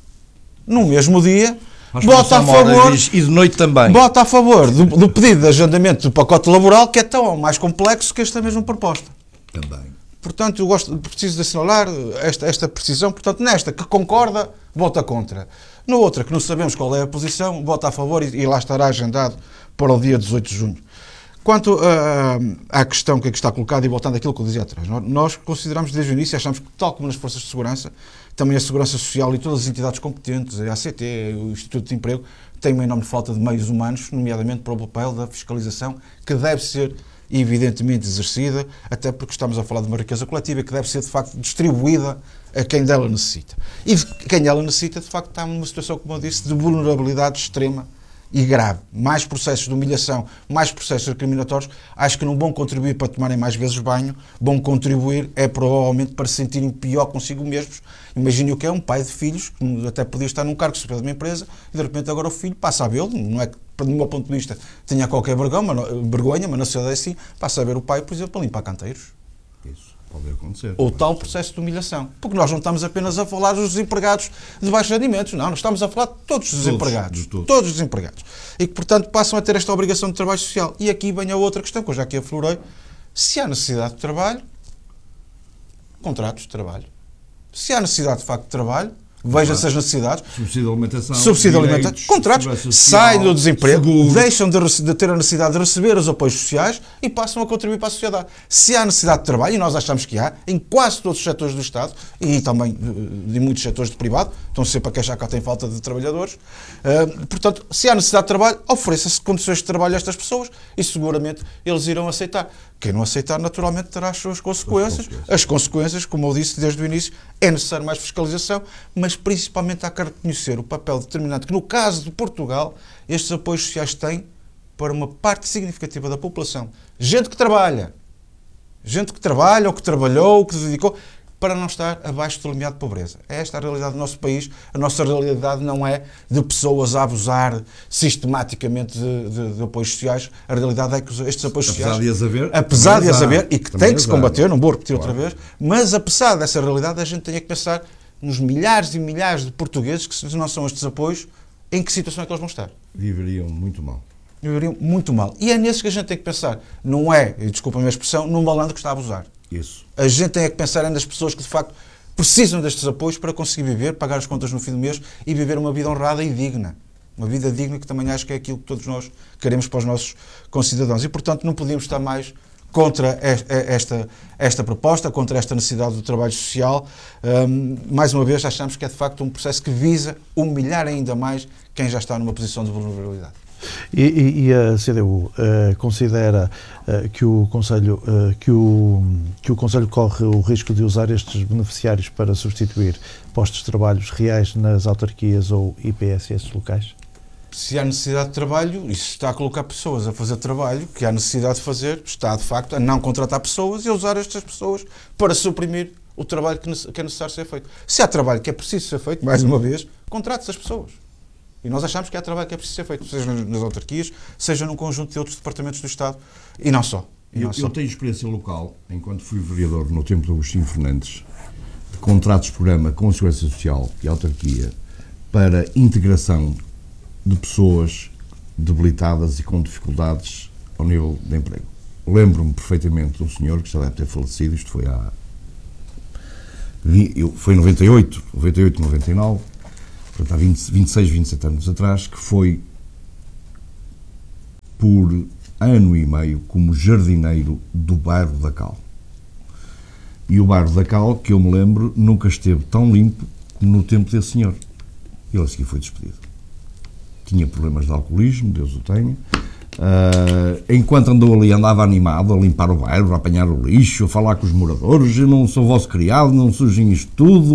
no mesmo dia, Nós vota a favor, e de noite também. vota a favor do, do pedido de agendamento do pacote laboral, que é tão mais complexo que esta mesma proposta. Também. Portanto, eu gosto, preciso de assinalar esta, esta precisão. Portanto, nesta que concorda, vota contra. Na outra, que não sabemos qual é a posição, vota a favor e, e lá estará agendado para o dia dezoito de junho. Quanto uh, à questão que aqui está colocada, e voltando àquilo que eu dizia atrás, nós consideramos desde o início, achamos que, tal como nas forças de segurança, também a Segurança Social e todas as entidades competentes, a A C T, o Instituto de Emprego, têm uma enorme falta de meios humanos, nomeadamente para o papel da fiscalização, que deve ser evidentemente exercida, até porque estamos a falar de uma riqueza coletiva que deve ser, de facto, distribuída a quem dela necessita. E de quem ela necessita, de facto, está numa situação, como eu disse, de vulnerabilidade extrema e grave. Mais processos de humilhação, mais processos discriminatórios, acho que não vão contribuir para tomarem mais vezes banho, vão contribuir, é provavelmente, para se sentirem pior consigo mesmos. Imagine o que é um pai de filhos, que até podia estar num cargo superior de uma empresa, e de repente agora o filho passa a vê-lo, não é que, do meu ponto de vista, tenha qualquer vergonha, vergonha, mas na sociedade é assim, passa a ver o pai, por exemplo, a limpar canteiros. Isso pode acontecer. Ou tal processo de humilhação. Porque nós não estamos apenas a falar dos desempregados de baixos rendimentos, não, nós estamos a falar de todos os desempregados. Todos, todos os desempregados. E que, portanto, passam a ter esta obrigação de trabalho social. E aqui vem a outra questão, que eu já aqui aflorei. Se há necessidade de trabalho, contratos de trabalho. Se há necessidade, de facto, de trabalho, veja-se as necessidades. Subsídio de alimentação. Subsídio de alimentação. Contratos. Saem do desemprego, seguro. Deixam de, de ter a necessidade de receber os apoios sociais e passam a contribuir para a sociedade. Se há necessidade de trabalho, e nós achamos que há, em quase todos os setores do Estado, e também de muitos setores de privado, estão sempre a queixar que tem falta de trabalhadores. Uh, portanto, se há necessidade de trabalho, ofereça-se condições de trabalho a estas pessoas e seguramente eles irão aceitar. Quem não aceitar, naturalmente, terá as suas consequências. As consequências, como eu disse desde o início, é necessário mais fiscalização, mas principalmente há que reconhecer o papel determinante que, no caso de Portugal, estes apoios sociais têm para uma parte significativa da população. Gente que trabalha, gente que trabalha, ou que trabalhou, ou que se dedicou, para não estar abaixo do limiar de pobreza. É esta a realidade do nosso país. A nossa realidade não é de pessoas a abusar sistematicamente de, de, de apoios sociais. A realidade é que estes apoios apesar sociais... De as haver, apesar de as haver, e que tem que se combater, não vou repetir claro. outra vez, mas apesar dessa realidade, a gente tem que pensar nos milhares e milhares de portugueses que, se não são estes apoios, em que situação é que eles vão estar? Viveriam muito mal. Viveriam muito mal. E é nesses que a gente tem que pensar. Não é, e desculpa a minha expressão, num malandro que está a abusar. Isso. A gente tem que pensar nas pessoas que, de facto, precisam destes apoios para conseguir viver, pagar as contas no fim do mês e viver uma vida honrada e digna. Uma vida digna que também acho que é aquilo que todos nós queremos para os nossos concidadãos. E, portanto, não podíamos estar mais contra esta, esta proposta, contra esta necessidade do trabalho social. Um, mais uma vez, achamos que é, de facto, um processo que visa humilhar ainda mais quem já está numa posição de vulnerabilidade. E, e, e a C D U uh, considera uh, que, o Conselho, uh, que, o, que o Conselho corre o risco de usar estes beneficiários para substituir postos de trabalho reais nas autarquias ou I P S S locais? Se há necessidade de trabalho, isso está a colocar pessoas a fazer trabalho que há necessidade de fazer, está de facto a não contratar pessoas e a usar estas pessoas para suprimir o trabalho que é necessário ser feito. Se há trabalho que é preciso ser feito, mais uma vez, contrate-se as pessoas. E nós achamos que há trabalho que é preciso ser feito, seja nas autarquias, seja num conjunto de outros departamentos do Estado, e não só. Eu, eu tenho experiência local, enquanto fui vereador no tempo do Agostinho Fernandes, de contratos de programa com a Segurança Social e a autarquia para integração de pessoas debilitadas e com dificuldades ao nível de emprego. Lembro-me perfeitamente de um senhor que já deve ter falecido, isto foi há... foi em noventa e oito, noventa e oito, noventa e nove, portanto há vinte, vinte e seis, vinte e sete anos atrás, que foi por ano e meio como jardineiro do bairro da Cal. E o bairro da Cal, que eu me lembro, nunca esteve tão limpo como no tempo desse senhor. Ele a seguir foi despedido. Tinha problemas de alcoolismo, Deus o tenha. Uh, enquanto andou ali, andava animado a limpar o bairro, a apanhar o lixo, a falar com os moradores, eu não sou vosso criado, não sujem isto tudo.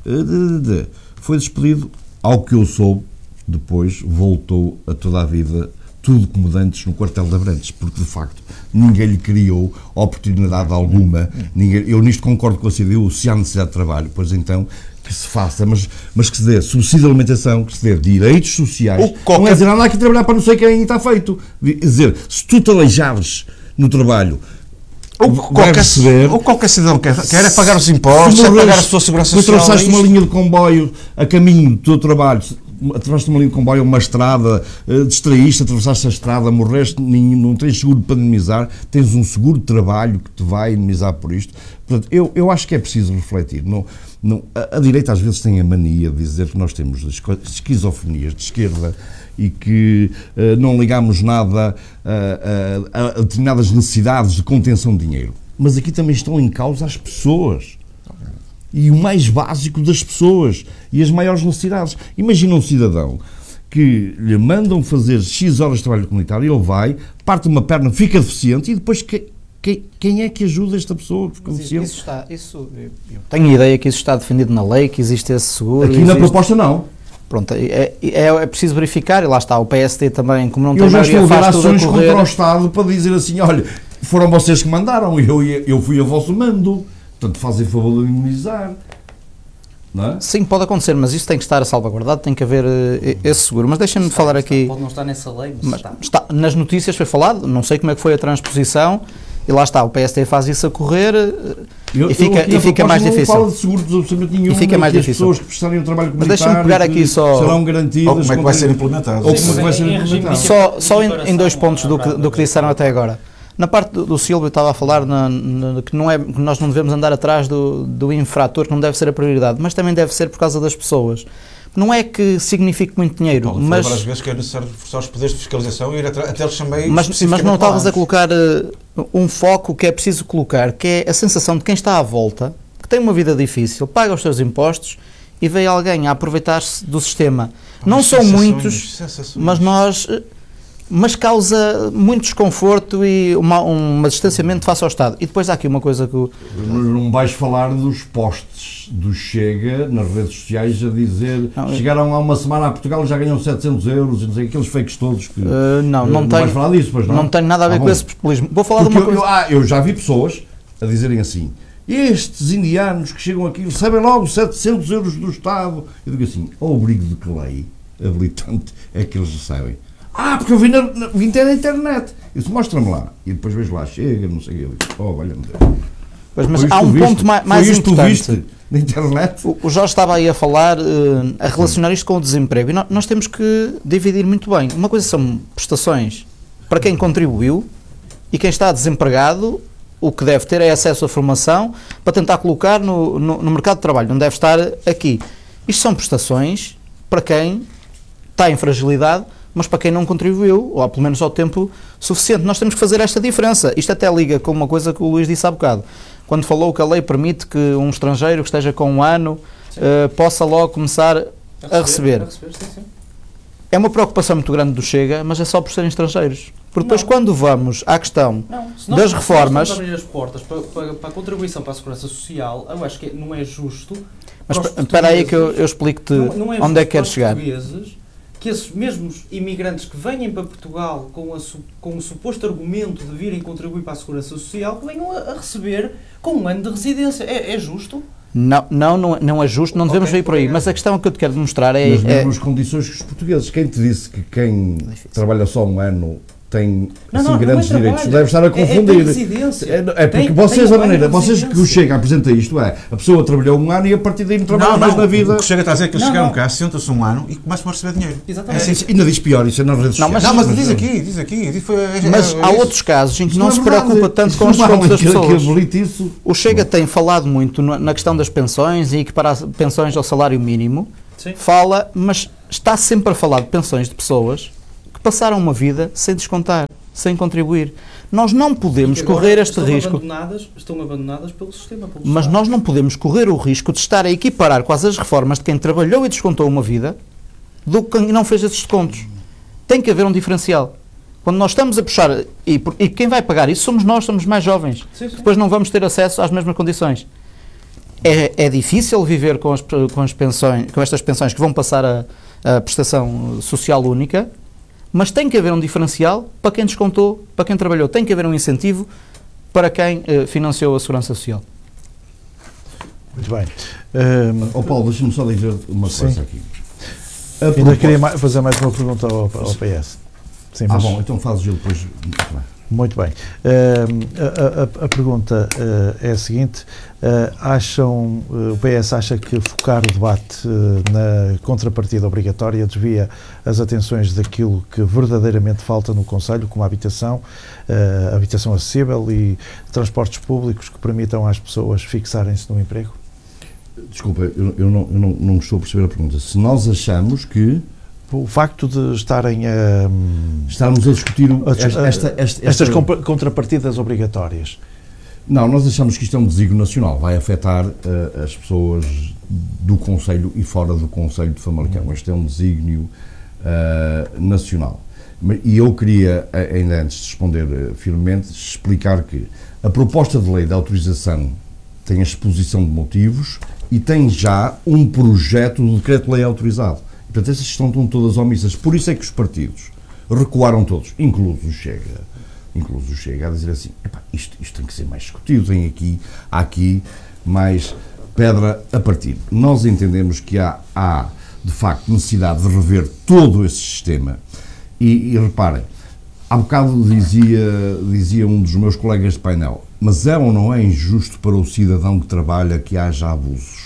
Uh, foi despedido, ao que eu soube, depois voltou a toda a vida tudo como dantes no quartel de Abrantes, porque de facto ninguém lhe criou oportunidade alguma. Ninguém, eu nisto concordo com a C D U, se há necessidade de trabalho, pois então que se faça, mas, mas que se dê subsídio de alimentação, que se dê direitos sociais. Qualquer... Não é dizer, anda aqui trabalhar para não sei quem e está feito. Quer dizer, se tu te aleijares no trabalho, ou qualquer, receber, ou qualquer cidadão quer, quer é pagar os impostos, é pagar a sua segurança social. Tu trouxeste uma linha de comboio a caminho do teu trabalho, atravessaste uma linha de comboio, uma estrada, distraíste, atravessaste a estrada, morreste, não tens seguro para indemnizar, tens um seguro de trabalho que te vai indemnizar por isto. Portanto, eu, eu acho que é preciso refletir. Não, não, a, a direita às vezes tem a mania de dizer que nós temos esquizofrenias de esquerda e que uh, não ligamos nada a, a, a determinadas necessidades de contenção de dinheiro. Mas aqui também estão em causa as pessoas. E o mais básico das pessoas e as maiores necessidades. Imagina um cidadão que lhe mandam fazer X horas de trabalho comunitário, ele vai, parte uma perna, fica deficiente e depois que, que, quem é que ajuda esta pessoa? Isso, isso está, isso, eu tenho a ideia que isso está defendido na lei, que existe esse seguro. Aqui existe... na proposta não. Pronto, é, é, é preciso verificar e lá está, o P S D também, como não eu tem maioria, faz tudo a correr. Eu já estou a ver ações contra o Estado para dizer assim, olha, foram vocês que mandaram, eu, eu fui a vosso mando. Portanto, fazem favor de minimizar. Não é? Sim, pode acontecer, mas isso tem que estar salvaguardado, tem que haver uh, esse seguro. Mas deixem-me falar está, aqui... Pode não estar nessa lei, mas, mas está. está. Nas notícias foi falado, não sei como é que foi a transposição, e lá está, o P S D faz isso a correr eu, e fica, eu, e fica mais não difícil. Fala de seguro de absolutamente nenhum, e fica mais que difícil. As pessoas que prestarem um trabalho comunitário mas deixem-me pegar aqui só... serão garantidas. Ou como é que vai ser implementado. Ou como é que vai ser implementado. Só, só em, em dois pontos do que, do que disseram até agora. Na parte do, do Silvio, estava a falar na, na, que, não é, que nós não devemos andar atrás do, do infrator, que não deve ser a prioridade, mas também deve ser por causa das pessoas. Não é que signifique muito dinheiro, Paulo, mas... várias vezes que é necessário reforçar os poderes de fiscalização e ir até eles também... Mas, mas não estavas a colocar uh, um foco que é preciso colocar, que é a sensação de quem está à volta, que tem uma vida difícil, paga os seus impostos e vê alguém a aproveitar-se do sistema. Pá, não são muitos, mas nós... mas causa muito desconforto e uma, um distanciamento face ao Estado. E depois há aqui uma coisa que... O... Não vais falar dos posts do Chega nas redes sociais a dizer não, chegaram há uma semana a Portugal e já ganham setecentos euros e não sei, aqueles fakes todos que... Uh, não, não, não tenho, vais falar disso, pois não? Não tem nada a ver ah, com esse populismo. Vou falar Porque de uma eu, coisa... Eu, ah, eu já vi pessoas a dizerem assim, estes indianos que chegam aqui recebem logo setecentos euros do Estado. Eu digo assim, ao abrigo de que lei habilitante é que eles recebem? Ah, porque eu vi na, na, vi na internet. Eu disse, mostra-me lá. E depois vejo lá, chega, não sei o que. Eu disse, oh, olha-me Deus. Pois, mas há um viste? ponto mais, mais Foi isto importante. Tu viste na internet? O, o Jorge estava aí a falar, uh, a relacionar isto com o desemprego. E nós, nós temos que dividir muito bem. Uma coisa são prestações para quem contribuiu e quem está desempregado, o que deve ter é acesso à formação para tentar colocar no, no, no mercado de trabalho. Não deve estar aqui. Isto são prestações para quem está em fragilidade, mas para quem não contribuiu, ou pelo menos ao tempo suficiente. Nós temos que fazer esta diferença. Isto até liga com uma coisa que o Luís disse há bocado, quando falou que a lei permite que um estrangeiro que esteja com um ano uh, possa logo começar a receber. A receber. A receber sim, sim. É uma preocupação muito grande do Chega, mas é só por serem estrangeiros. Porque depois, não. quando vamos à questão não, nós, das reformas... Se nós abrir as portas para, para, para a contribuição para a Segurança Social, eu acho que não é justo... Mas espera aí que eu, eu explico-te não, não é onde é que queres chegar. Que esses mesmos imigrantes que venham para Portugal com, a, com o suposto argumento de virem contribuir para a Segurança Social, que venham a, a receber com um ano de residência. É, é justo? Não, não, não, não é justo, não devemos okay, ir por aí. É. Mas a questão que eu te quero demonstrar é... Nas é, mesmas condições que os portugueses. Quem te disse que quem é trabalha só um ano tem não, assim, não, grandes não é direitos, trabalho. deve estar a confundir. É, é, é porque tem, vocês, tem a maneira, vocês residência. que o Chega apresenta isto é, a pessoa trabalhou um ano e a partir daí não trabalha não, mais não, na vida. O que chega a dizer é que eles não, chegaram não. cá, sentam-se um ano e começam a receber dinheiro. Exatamente. É, isso, ainda diz pior, isso é nas redes Não, sociais. Não, mas diz aqui, diz aqui. Diz, foi, Mas é, é há isso. outros casos em que Isso não é se verdade. preocupa tanto Isso com os não descontos das que- que pessoas. habilite isso. O Chega tem falado muito no- na questão das pensões e equiparar pensões ao salário mínimo. Sim. Fala, mas está sempre a falar de pensões de pessoas que passaram uma vida sem descontar, sem contribuir. Nós não podemos E agora correr este estão risco. Abandonadas, estão abandonadas pelo sistema. Pelo Mas Estado. nós não podemos correr o risco de estar a equiparar quase as reformas de quem trabalhou e descontou uma vida do que quem não fez esses descontos. Tem que haver um diferencial. Quando nós estamos a puxar, e, por- e quem vai pagar isso somos nós, somos mais jovens. Sim, sim. Depois não vamos ter acesso às mesmas condições. É, é difícil viver com, as, com, as pensões, com estas pensões que vão passar a, a prestação social única, mas tem que haver um diferencial para quem descontou, para quem trabalhou. Tem que haver um incentivo para quem eh, financiou a segurança social. Muito bem. Um, Ó Paulo, deixa-me só dizer uma Sim. coisa aqui. A ainda proposta- queria ma- fazer mais uma pergunta ao, ao P S. Sim, Ah, mas- bom, então fazes eu depois. Muito bem. Muito bem. Um, a, a- a pergunta uh, é a seguinte: uh, acham, uh, o P S acha que focar o debate uh, na contrapartida obrigatória desvia as atenções daquilo que verdadeiramente falta no Conselho, como a habitação, uh, habitação acessível e transportes públicos que permitam às pessoas fixarem-se no emprego? Desculpa, eu, eu, não, eu não, não estou a perceber a pergunta. Se nós achamos que O facto de estarem a. estarmos a discutir o- As- esta, esta, esta, Estas esta- compa- contrapartidas obrigatórias. Não, nós achamos que isto é um desígnio nacional, vai afetar uh, as pessoas do Conselho e fora do Conselho de Famalicão. Este é um desígnio uh, nacional. Mas- E eu queria, uh, ainda antes de responder uh, firmemente, explicar que a proposta de lei de autorização tem a exposição de motivos e tem já um projeto de decreto-lei autorizado. Portanto, essas estão, estão todas omissas. Por isso é que os partidos recuaram todos, incluso o Chega, incluso o Chega, a dizer assim, epá, isto, isto tem que ser mais discutido, tem aqui, há aqui mais pedra a partir. Nós entendemos que há, há de facto, necessidade de rever todo esse sistema. E, e reparem, há bocado dizia, dizia um dos meus colegas de painel, mas é ou não é injusto para o cidadão que trabalha que haja abusos?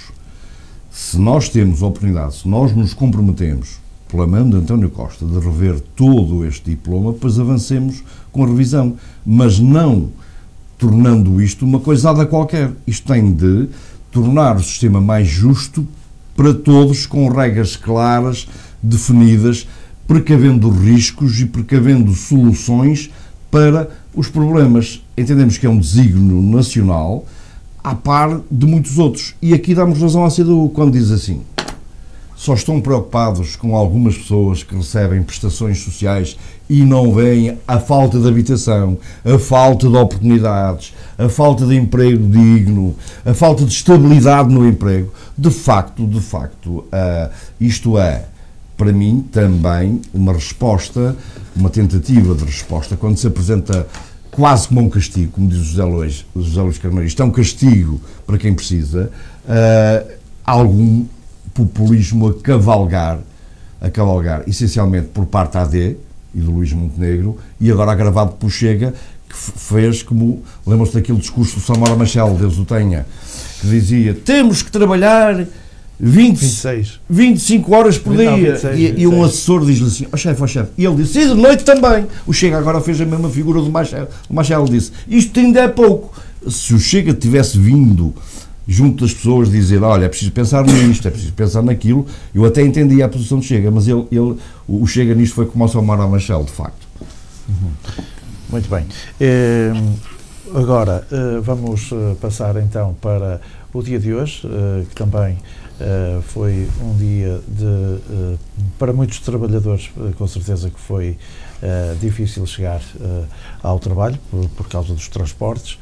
Se nós temos a oportunidade, se nós nos comprometemos, pela mão de António Costa, de rever todo este diploma, depois avancemos com a revisão, mas não tornando isto uma coisada qualquer. Isto tem de tornar o sistema mais justo para todos, com regras claras, definidas, precavendo riscos e precavendo soluções para os problemas. Entendemos que é um desígnio nacional, à par de muitos outros. E aqui damos razão à C D U quando diz assim: só estão preocupados com algumas pessoas que recebem prestações sociais e não veem a falta de habitação, a falta de oportunidades, a falta de emprego digno, a falta de estabilidade no emprego. De facto, de facto, uh, isto é, para mim, também uma resposta, uma tentativa de resposta, quando se apresenta quase como um castigo, como diz o José Luís, o José Luís Carneiro, isto é um castigo para quem precisa, uh, algum populismo a cavalgar, a cavalgar, essencialmente por parte da A D e do Luís Montenegro, e agora agravado por Chega, que fez como, lembram-se daquele discurso do Samora Machel, Deus o tenha, que dizia, temos que trabalhar vinte, vinte e seis. vinte e cinco horas por Não, dia. vinte e seis, e, vinte e e um seis. assessor diz-lhe assim, ó chefe, ó chefe, e ele disse, e de noite também. O Chega agora fez a mesma figura do Machel. O Machel disse, isto ainda é pouco. Se o Chega tivesse vindo junto das pessoas dizer, olha, é preciso pensar nisto, é preciso pensar naquilo, eu até entendia a posição do Chega, mas ele, ele, o Chega nisto foi como o Samora Machel, de facto. Uhum. Muito bem. Eh, agora, eh, vamos eh, passar então para o dia de hoje, eh, que também eh, foi um dia de, eh, para muitos trabalhadores, eh, com certeza que foi eh, difícil chegar eh, ao trabalho, por, por causa dos transportes.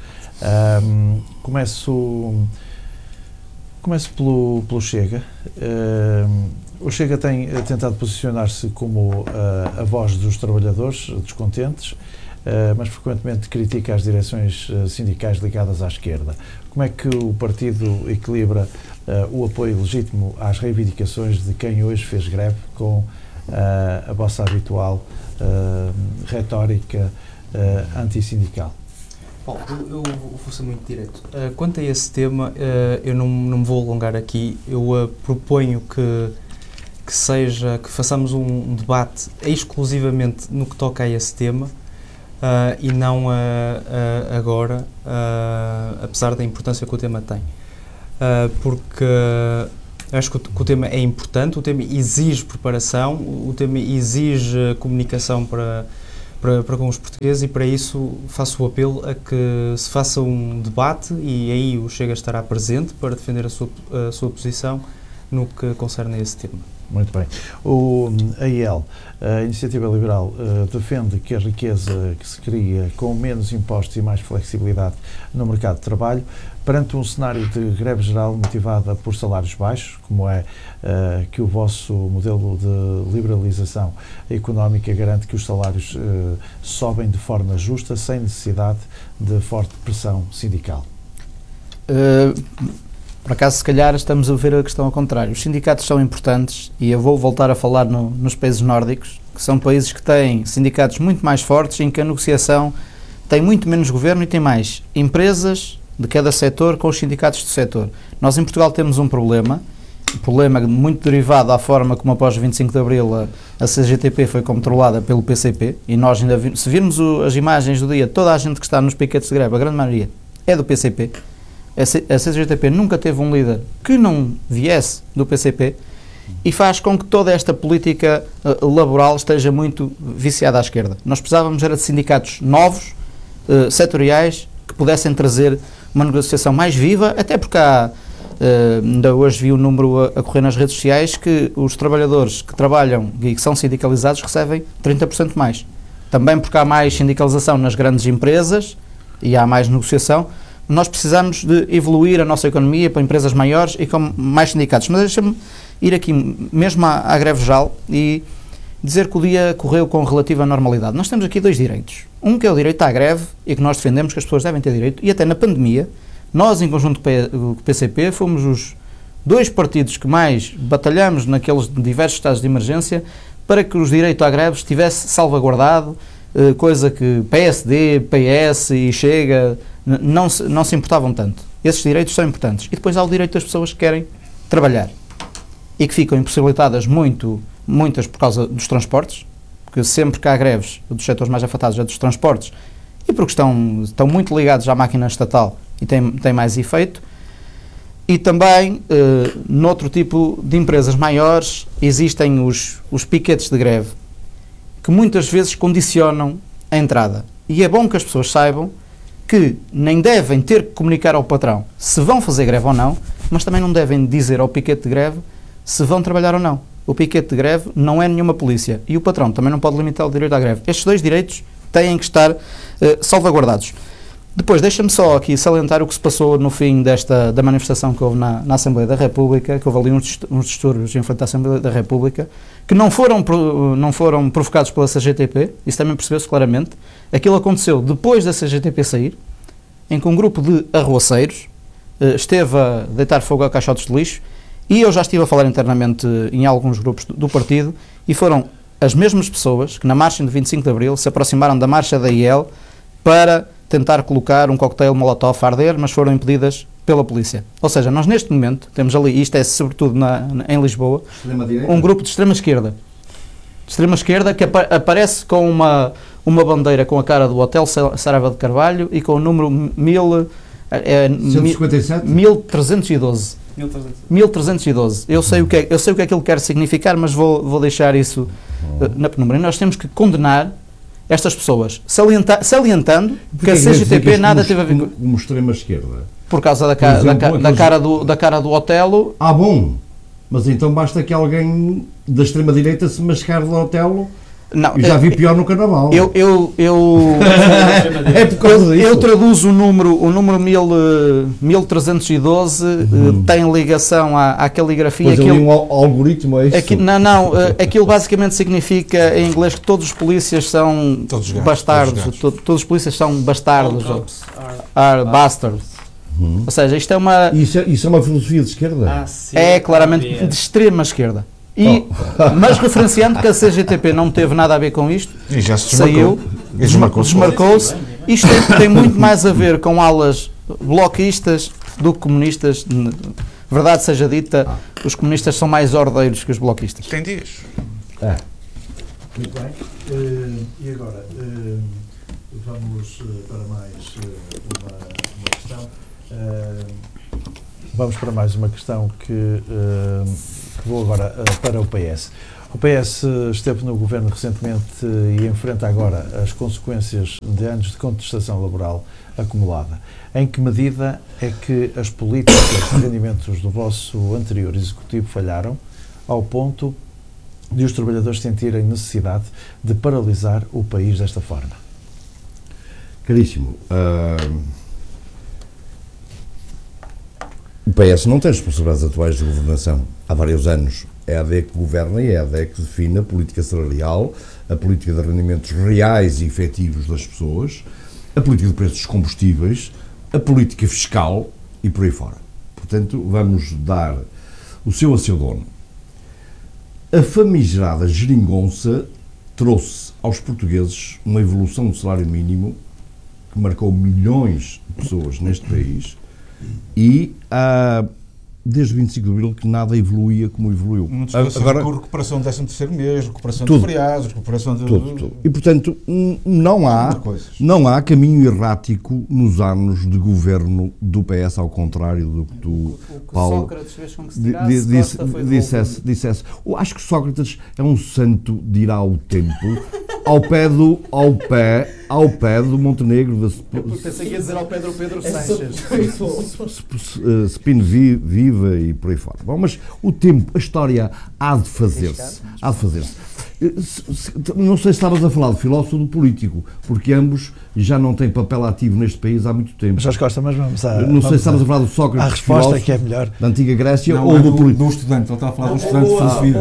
Um, começo, começo pelo, pelo Chega. Um, o Chega tem tentado posicionar-se como a, a voz dos trabalhadores descontentes, Uh, mas frequentemente critica as direções uh, sindicais ligadas à esquerda. Como é que o partido equilibra uh, o apoio legítimo às reivindicações de quem hoje fez greve com uh, a vossa habitual uh, retórica uh, antissindical? Bom, eu, eu vou ser muito direto. Uh, quanto a esse tema, uh, eu não, não me vou alongar aqui. Eu uh, proponho que, que seja, que façamos um, um debate exclusivamente no que toca a esse tema uh, e não uh, uh, agora, uh, apesar da importância que o tema tem. Uh, porque uh, acho que o, que o tema é importante, o tema exige preparação, o tema exige comunicação para Para, para com os portugueses e para isso faço o apelo a que se faça um debate e aí o Chega estará presente para defender a sua, a sua posição no que concerne a esse tema. Muito bem. O A I L, a Iniciativa Liberal, defende que a riqueza que se cria com menos impostos e mais flexibilidade no mercado de trabalho, perante um cenário de greve geral motivada por salários baixos, como é uh, que o vosso modelo de liberalização económica garante que os salários uh, sobem de forma justa, sem necessidade de forte pressão sindical? Uh, por acaso, se calhar, estamos a ver a questão ao contrário. Os sindicatos são importantes e eu vou voltar a falar no, nos países nórdicos, que são países que têm sindicatos muito mais fortes, em que a negociação tem muito menos governo e tem mais empresas de cada setor com os sindicatos do setor. Nós em Portugal temos um problema, um problema muito derivado da forma como após o vinte e cinco de Abril a, a C G T P foi controlada pelo P C P e nós ainda vi, se virmos o, as imagens do dia, toda a gente que está nos piquetes de greve, a grande maioria é do P C P. A, C, a C G T P nunca teve um líder que não viesse do P C P e faz com que toda esta política uh, laboral esteja muito viciada à esquerda. Nós precisávamos era de sindicatos novos, uh, setoriais, que pudessem trazer uma negociação mais viva, até porque há, uh, ainda hoje vi o número a, a correr nas redes sociais, que os trabalhadores que trabalham e que são sindicalizados recebem trinta por cento mais. Também porque há mais sindicalização nas grandes empresas e há mais negociação, nós precisamos de evoluir a nossa economia para empresas maiores e com mais sindicatos. Mas deixa-me ir aqui mesmo à, à greve geral e dizer que o dia correu com relativa normalidade. Nós temos aqui dois direitos. Um que é o direito à greve e que nós defendemos que as pessoas devem ter direito, e até na pandemia, nós em conjunto com o P C P fomos os dois partidos que mais batalhamos naqueles diversos estados de emergência para que os direitos à greve estivesse salvaguardado, coisa que P S D, P S e Chega não se, não se importavam tanto. Esses direitos são importantes. E depois há o direito das pessoas que querem trabalhar e que ficam impossibilitadas muito, muitas por causa dos transportes, porque sempre que há greves dos setores mais afetados é dos transportes e porque estão, estão muito ligados à máquina estatal e têm, têm mais efeito. E também, eh, noutro tipo de empresas maiores, existem os, os piquetes de greve, que muitas vezes condicionam a entrada. E é bom que as pessoas saibam que nem devem ter que comunicar ao patrão se vão fazer greve ou não, mas também não devem dizer ao piquete de greve se vão trabalhar ou não. O piquete de greve não é nenhuma polícia e o patrão também não pode limitar o direito à greve. Estes dois direitos têm que estar uh, salvaguardados. Depois, deixa-me só aqui salientar o que se passou no fim desta, da manifestação que houve na, na Assembleia da República, que houve ali uns, uns distúrbios em frente à Assembleia da República, que não foram, não foram provocados pela C G T P, isso também percebeu-se claramente. Aquilo aconteceu depois da C G T P sair, em que um grupo de arruaceiros uh, esteve a deitar fogo a caixotes de lixo, e eu já estive a falar internamente em alguns grupos do, do partido, e foram as mesmas pessoas que na marcha de vinte e cinco de Abril se aproximaram da marcha da I L para tentar colocar um coquetel Molotov a arder, mas foram impedidas pela polícia. Ou seja, nós neste momento temos ali, isto é sobretudo na, na, em Lisboa, um grupo de extrema-esquerda. De extrema-esquerda que apa aparece com uma, uma bandeira com a cara do Hotel Saraiva de Carvalho e com o número mil, é, cento e cinquenta e sete? mil trezentos e doze. mil trezentos e doze. Eu sei o que é, eu sei o que é que ele quer significar, mas vou, vou deixar isso oh. uh, na penumbra. Nós temos que condenar estas pessoas, salienta, salientando porque que a C G T P nada teve a ver com... Como extrema-esquerda? Por causa da, ca, exemplo, da, ca, da, cara do, da cara do Otelo. Ah, bom! Mas então basta que alguém da extrema-direita se mascar do Otelo. Não, eu já vi pior no Carnaval. Eu, eu, eu, é por causa disso. Eu traduzo o número, o número mil trezentos e doze, uhum. tem ligação à, à caligrafia. Pois aquilo, ali um algoritmo é isso? Aquilo, não, não, aquilo basicamente significa em inglês que todos os polícias são todos bastardos. Todos, todos, todos os polícias são bastardos. Are, are bastards. Uhum. Ou seja, isto é uma... Isso é, isso é uma filosofia de esquerda? Ah, sim, é claramente de extrema esquerda. E, oh. Mas referenciando que a C G T P não teve nada a ver com isto, e já se saiu, desmarcou-se, desmarcou-se. Isto tem, tem muito mais a ver com alas bloquistas do que comunistas. Verdade seja dita, ah. os comunistas são mais ordeiros que os bloquistas. Tem dias. É. Muito bem. Uh, e agora, uh, vamos uh, para mais uh, uma, uma questão. Uh, vamos para mais uma questão que, uh, que vou agora uh, para o P S. O P S esteve no governo recentemente e enfrenta agora as consequências de anos de contestação laboral acumulada. Em que medida é que as políticas de rendimentos do vosso anterior executivo falharam ao ponto de os trabalhadores sentirem necessidade de paralisar o país desta forma? Caríssimo, uh, o P S não tem responsabilidades atuais de governação há vários anos. É a A D que governa e é a A D que define a política salarial, a política de rendimentos reais e efetivos das pessoas, a política de preços dos combustíveis, a política fiscal e por aí fora. Portanto, vamos dar o seu a seu dono. A famigerada geringonça trouxe aos portugueses uma evolução do salário mínimo que marcou milhões de pessoas neste país e há, desde vinte e cinco de abril, que nada evoluía como evoluiu. Agora, com recuperação do décimo terceiro mês, recuperação tudo, de feriados, recuperação de... Tudo, tudo. E, portanto, não há, não há caminho errático nos anos de governo do P S, ao contrário do que tu, o, o que Paulo, Sócrates fez com que se tirasse, disse, dissesse, dissesse. Acho que Sócrates é um santo de ir ao tempo, ao pé do, ao pé, ao pé do Montenegro. Da, Eu pensei que ia dizer ao Pedro Pedro Sanches. Spin Viva e por aí fora. Bom, mas o tempo, a história há de fazer-se. Há de fazer-se. Não sei se estavas a falar de filósofo ou do político, porque ambos já não têm papel ativo neste país há muito tempo. Jorge Costa, mas vamos a... Não sei se estavas a falar do Sócrates, a resposta que é melhor, da antiga Grécia, não, ou é do, do político. Do estudante, ele estava a falar do estudante de filosofia.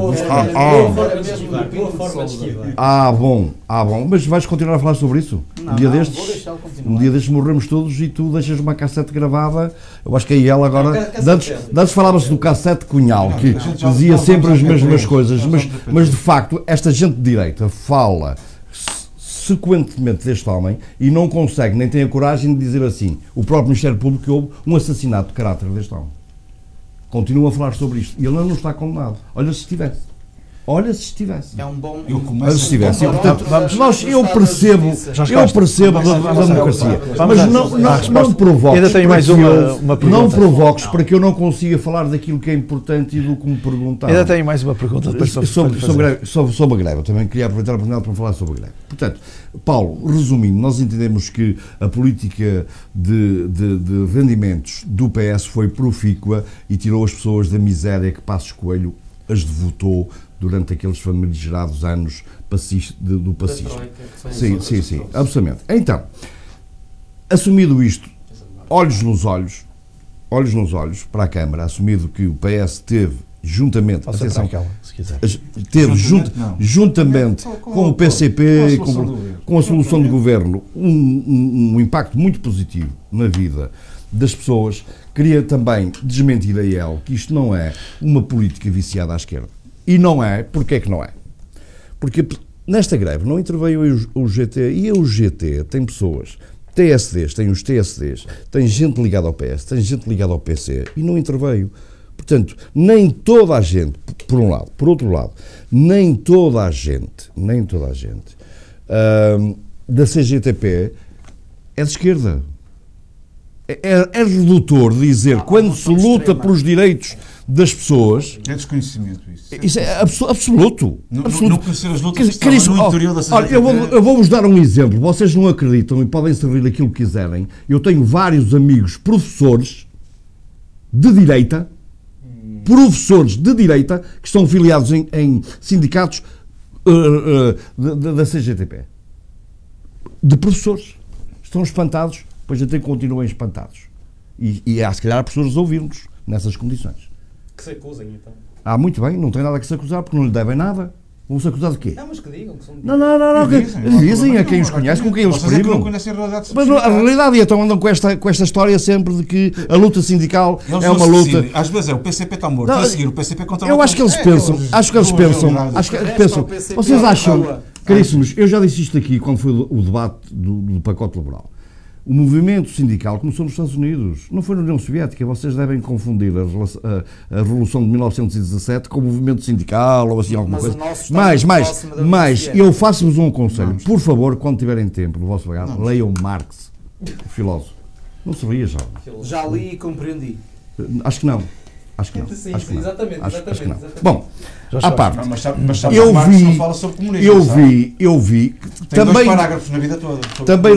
Ah, bom, ah, bom. Mas vais continuar a falar sobre isso? Não, um dia não, destes, vou deixá-lo continuar. Um dia destes morremos todos e tu deixas uma cassete gravada. Eu acho que aí ela agora... Antes, antes falava-se do cassete Cunhal, que dizia sempre as mesmas coisas, mas, mas de facto, esta gente de direita fala sequentemente deste homem e não consegue, nem tem a coragem de dizer assim. O próprio Ministério Público que houve um assassinato de caráter deste homem. Continua a falar sobre isto. E ele não está condenado. Olha se estivesse. Olha se estivesse. É um bom... Eu começo se estivesse. E, portanto, vamos, nós, eu percebo, eu percebo da, da democracia. Mas não, não, não provoques. Ainda tenho mais uma, uma pergunta. Não provoques para que eu não consiga falar daquilo que é importante e do que me perguntaram. Ainda tenho mais uma pergunta. Sobre, sobre, sobre, sobre, sobre a greve. Eu também queria aproveitar a oportunidade para falar sobre a greve. Portanto, Paulo, resumindo, nós entendemos que a política de, de, de rendimentos do P S foi profícua e tirou as pessoas da miséria que Passos Coelho as devotou durante aqueles famigerados anos do, do fascismo. Sim, sim, sim, absolutamente. Então, assumido isto, olhos nos olhos, olhos nos olhos para a Câmara, assumido que o P S teve juntamente, atenção, aquela, se quiser. teve junt, juntamente com o P C P e com, com a solução de governo um, um, um impacto muito positivo na vida das pessoas, queria também desmentir a ele que isto não é uma política viciada à esquerda. E não é. Porquê é que não é? Porque nesta greve não interveio o G T, e o G T tem pessoas, T S Ds, tem os T S Ds, tem gente ligada ao P S, tem gente ligada ao P C, e não interveio. Portanto, nem toda a gente, por um lado, por outro lado, nem toda a gente, nem toda a gente uh, da C G T P é de esquerda. É, é redutor dizer, quando se luta pelos direitos das pessoas... É desconhecimento isso. Isso é absoluto. absoluto. Não, absoluto. não conhecer as lutas que estavam no interior da C G T P. Olha, eu, vou, eu vou-vos dar um exemplo. Vocês não acreditam e podem servir aquilo que quiserem. Eu tenho vários amigos professores de direita, hum. professores de direita, que estão filiados em, em sindicatos uh, uh, da C G T P. De professores. Estão espantados, pois até continuam espantados. E, e há, se calhar, pessoas a ouvir-nos nessas condições. Que se acusem, então. Ah, muito bem, não tem nada que se acusar, porque não lhe devem nada. Vão ser acusados de quê? Não, mas que digam que são... Não, não, não, não. Dizem, que, dizem a quem os conhece, com quem eles privam. Mas a realidade é então andam com esta, com esta história sempre de que a luta sindical eles é uma luta... Às vezes é o P C P está morto, não, a seguir o P C P contra o Eu acho que eles é, pensam, eles, acho que eles pensam, acho que pensam, vocês acham, caríssimos, eu já disse isto aqui quando foi o debate do, do pacote laboral. O movimento sindical começou nos Estados Unidos, não foi na União Soviética. Vocês devem confundir a, a, a Revolução de mil novecentos e dezassete com o movimento sindical ou assim alguma mas coisa. Mais, mais, mais, eu faço-vos um conselho. Não, por favor, quando tiverem tempo no vosso lugar, não, leiam Marx, o filósofo. Não se ria já. Já li e compreendi. Acho que não. Acho que não. Sim, acho que sim, não. exatamente, acho, exatamente, acho que não. exatamente. Bom, à parte, mas sabe, mas sabe eu Marx vi, não fala sobre comunismo, eu sabe? vi, eu vi, Tem também, dois parágrafos na vida toda. Também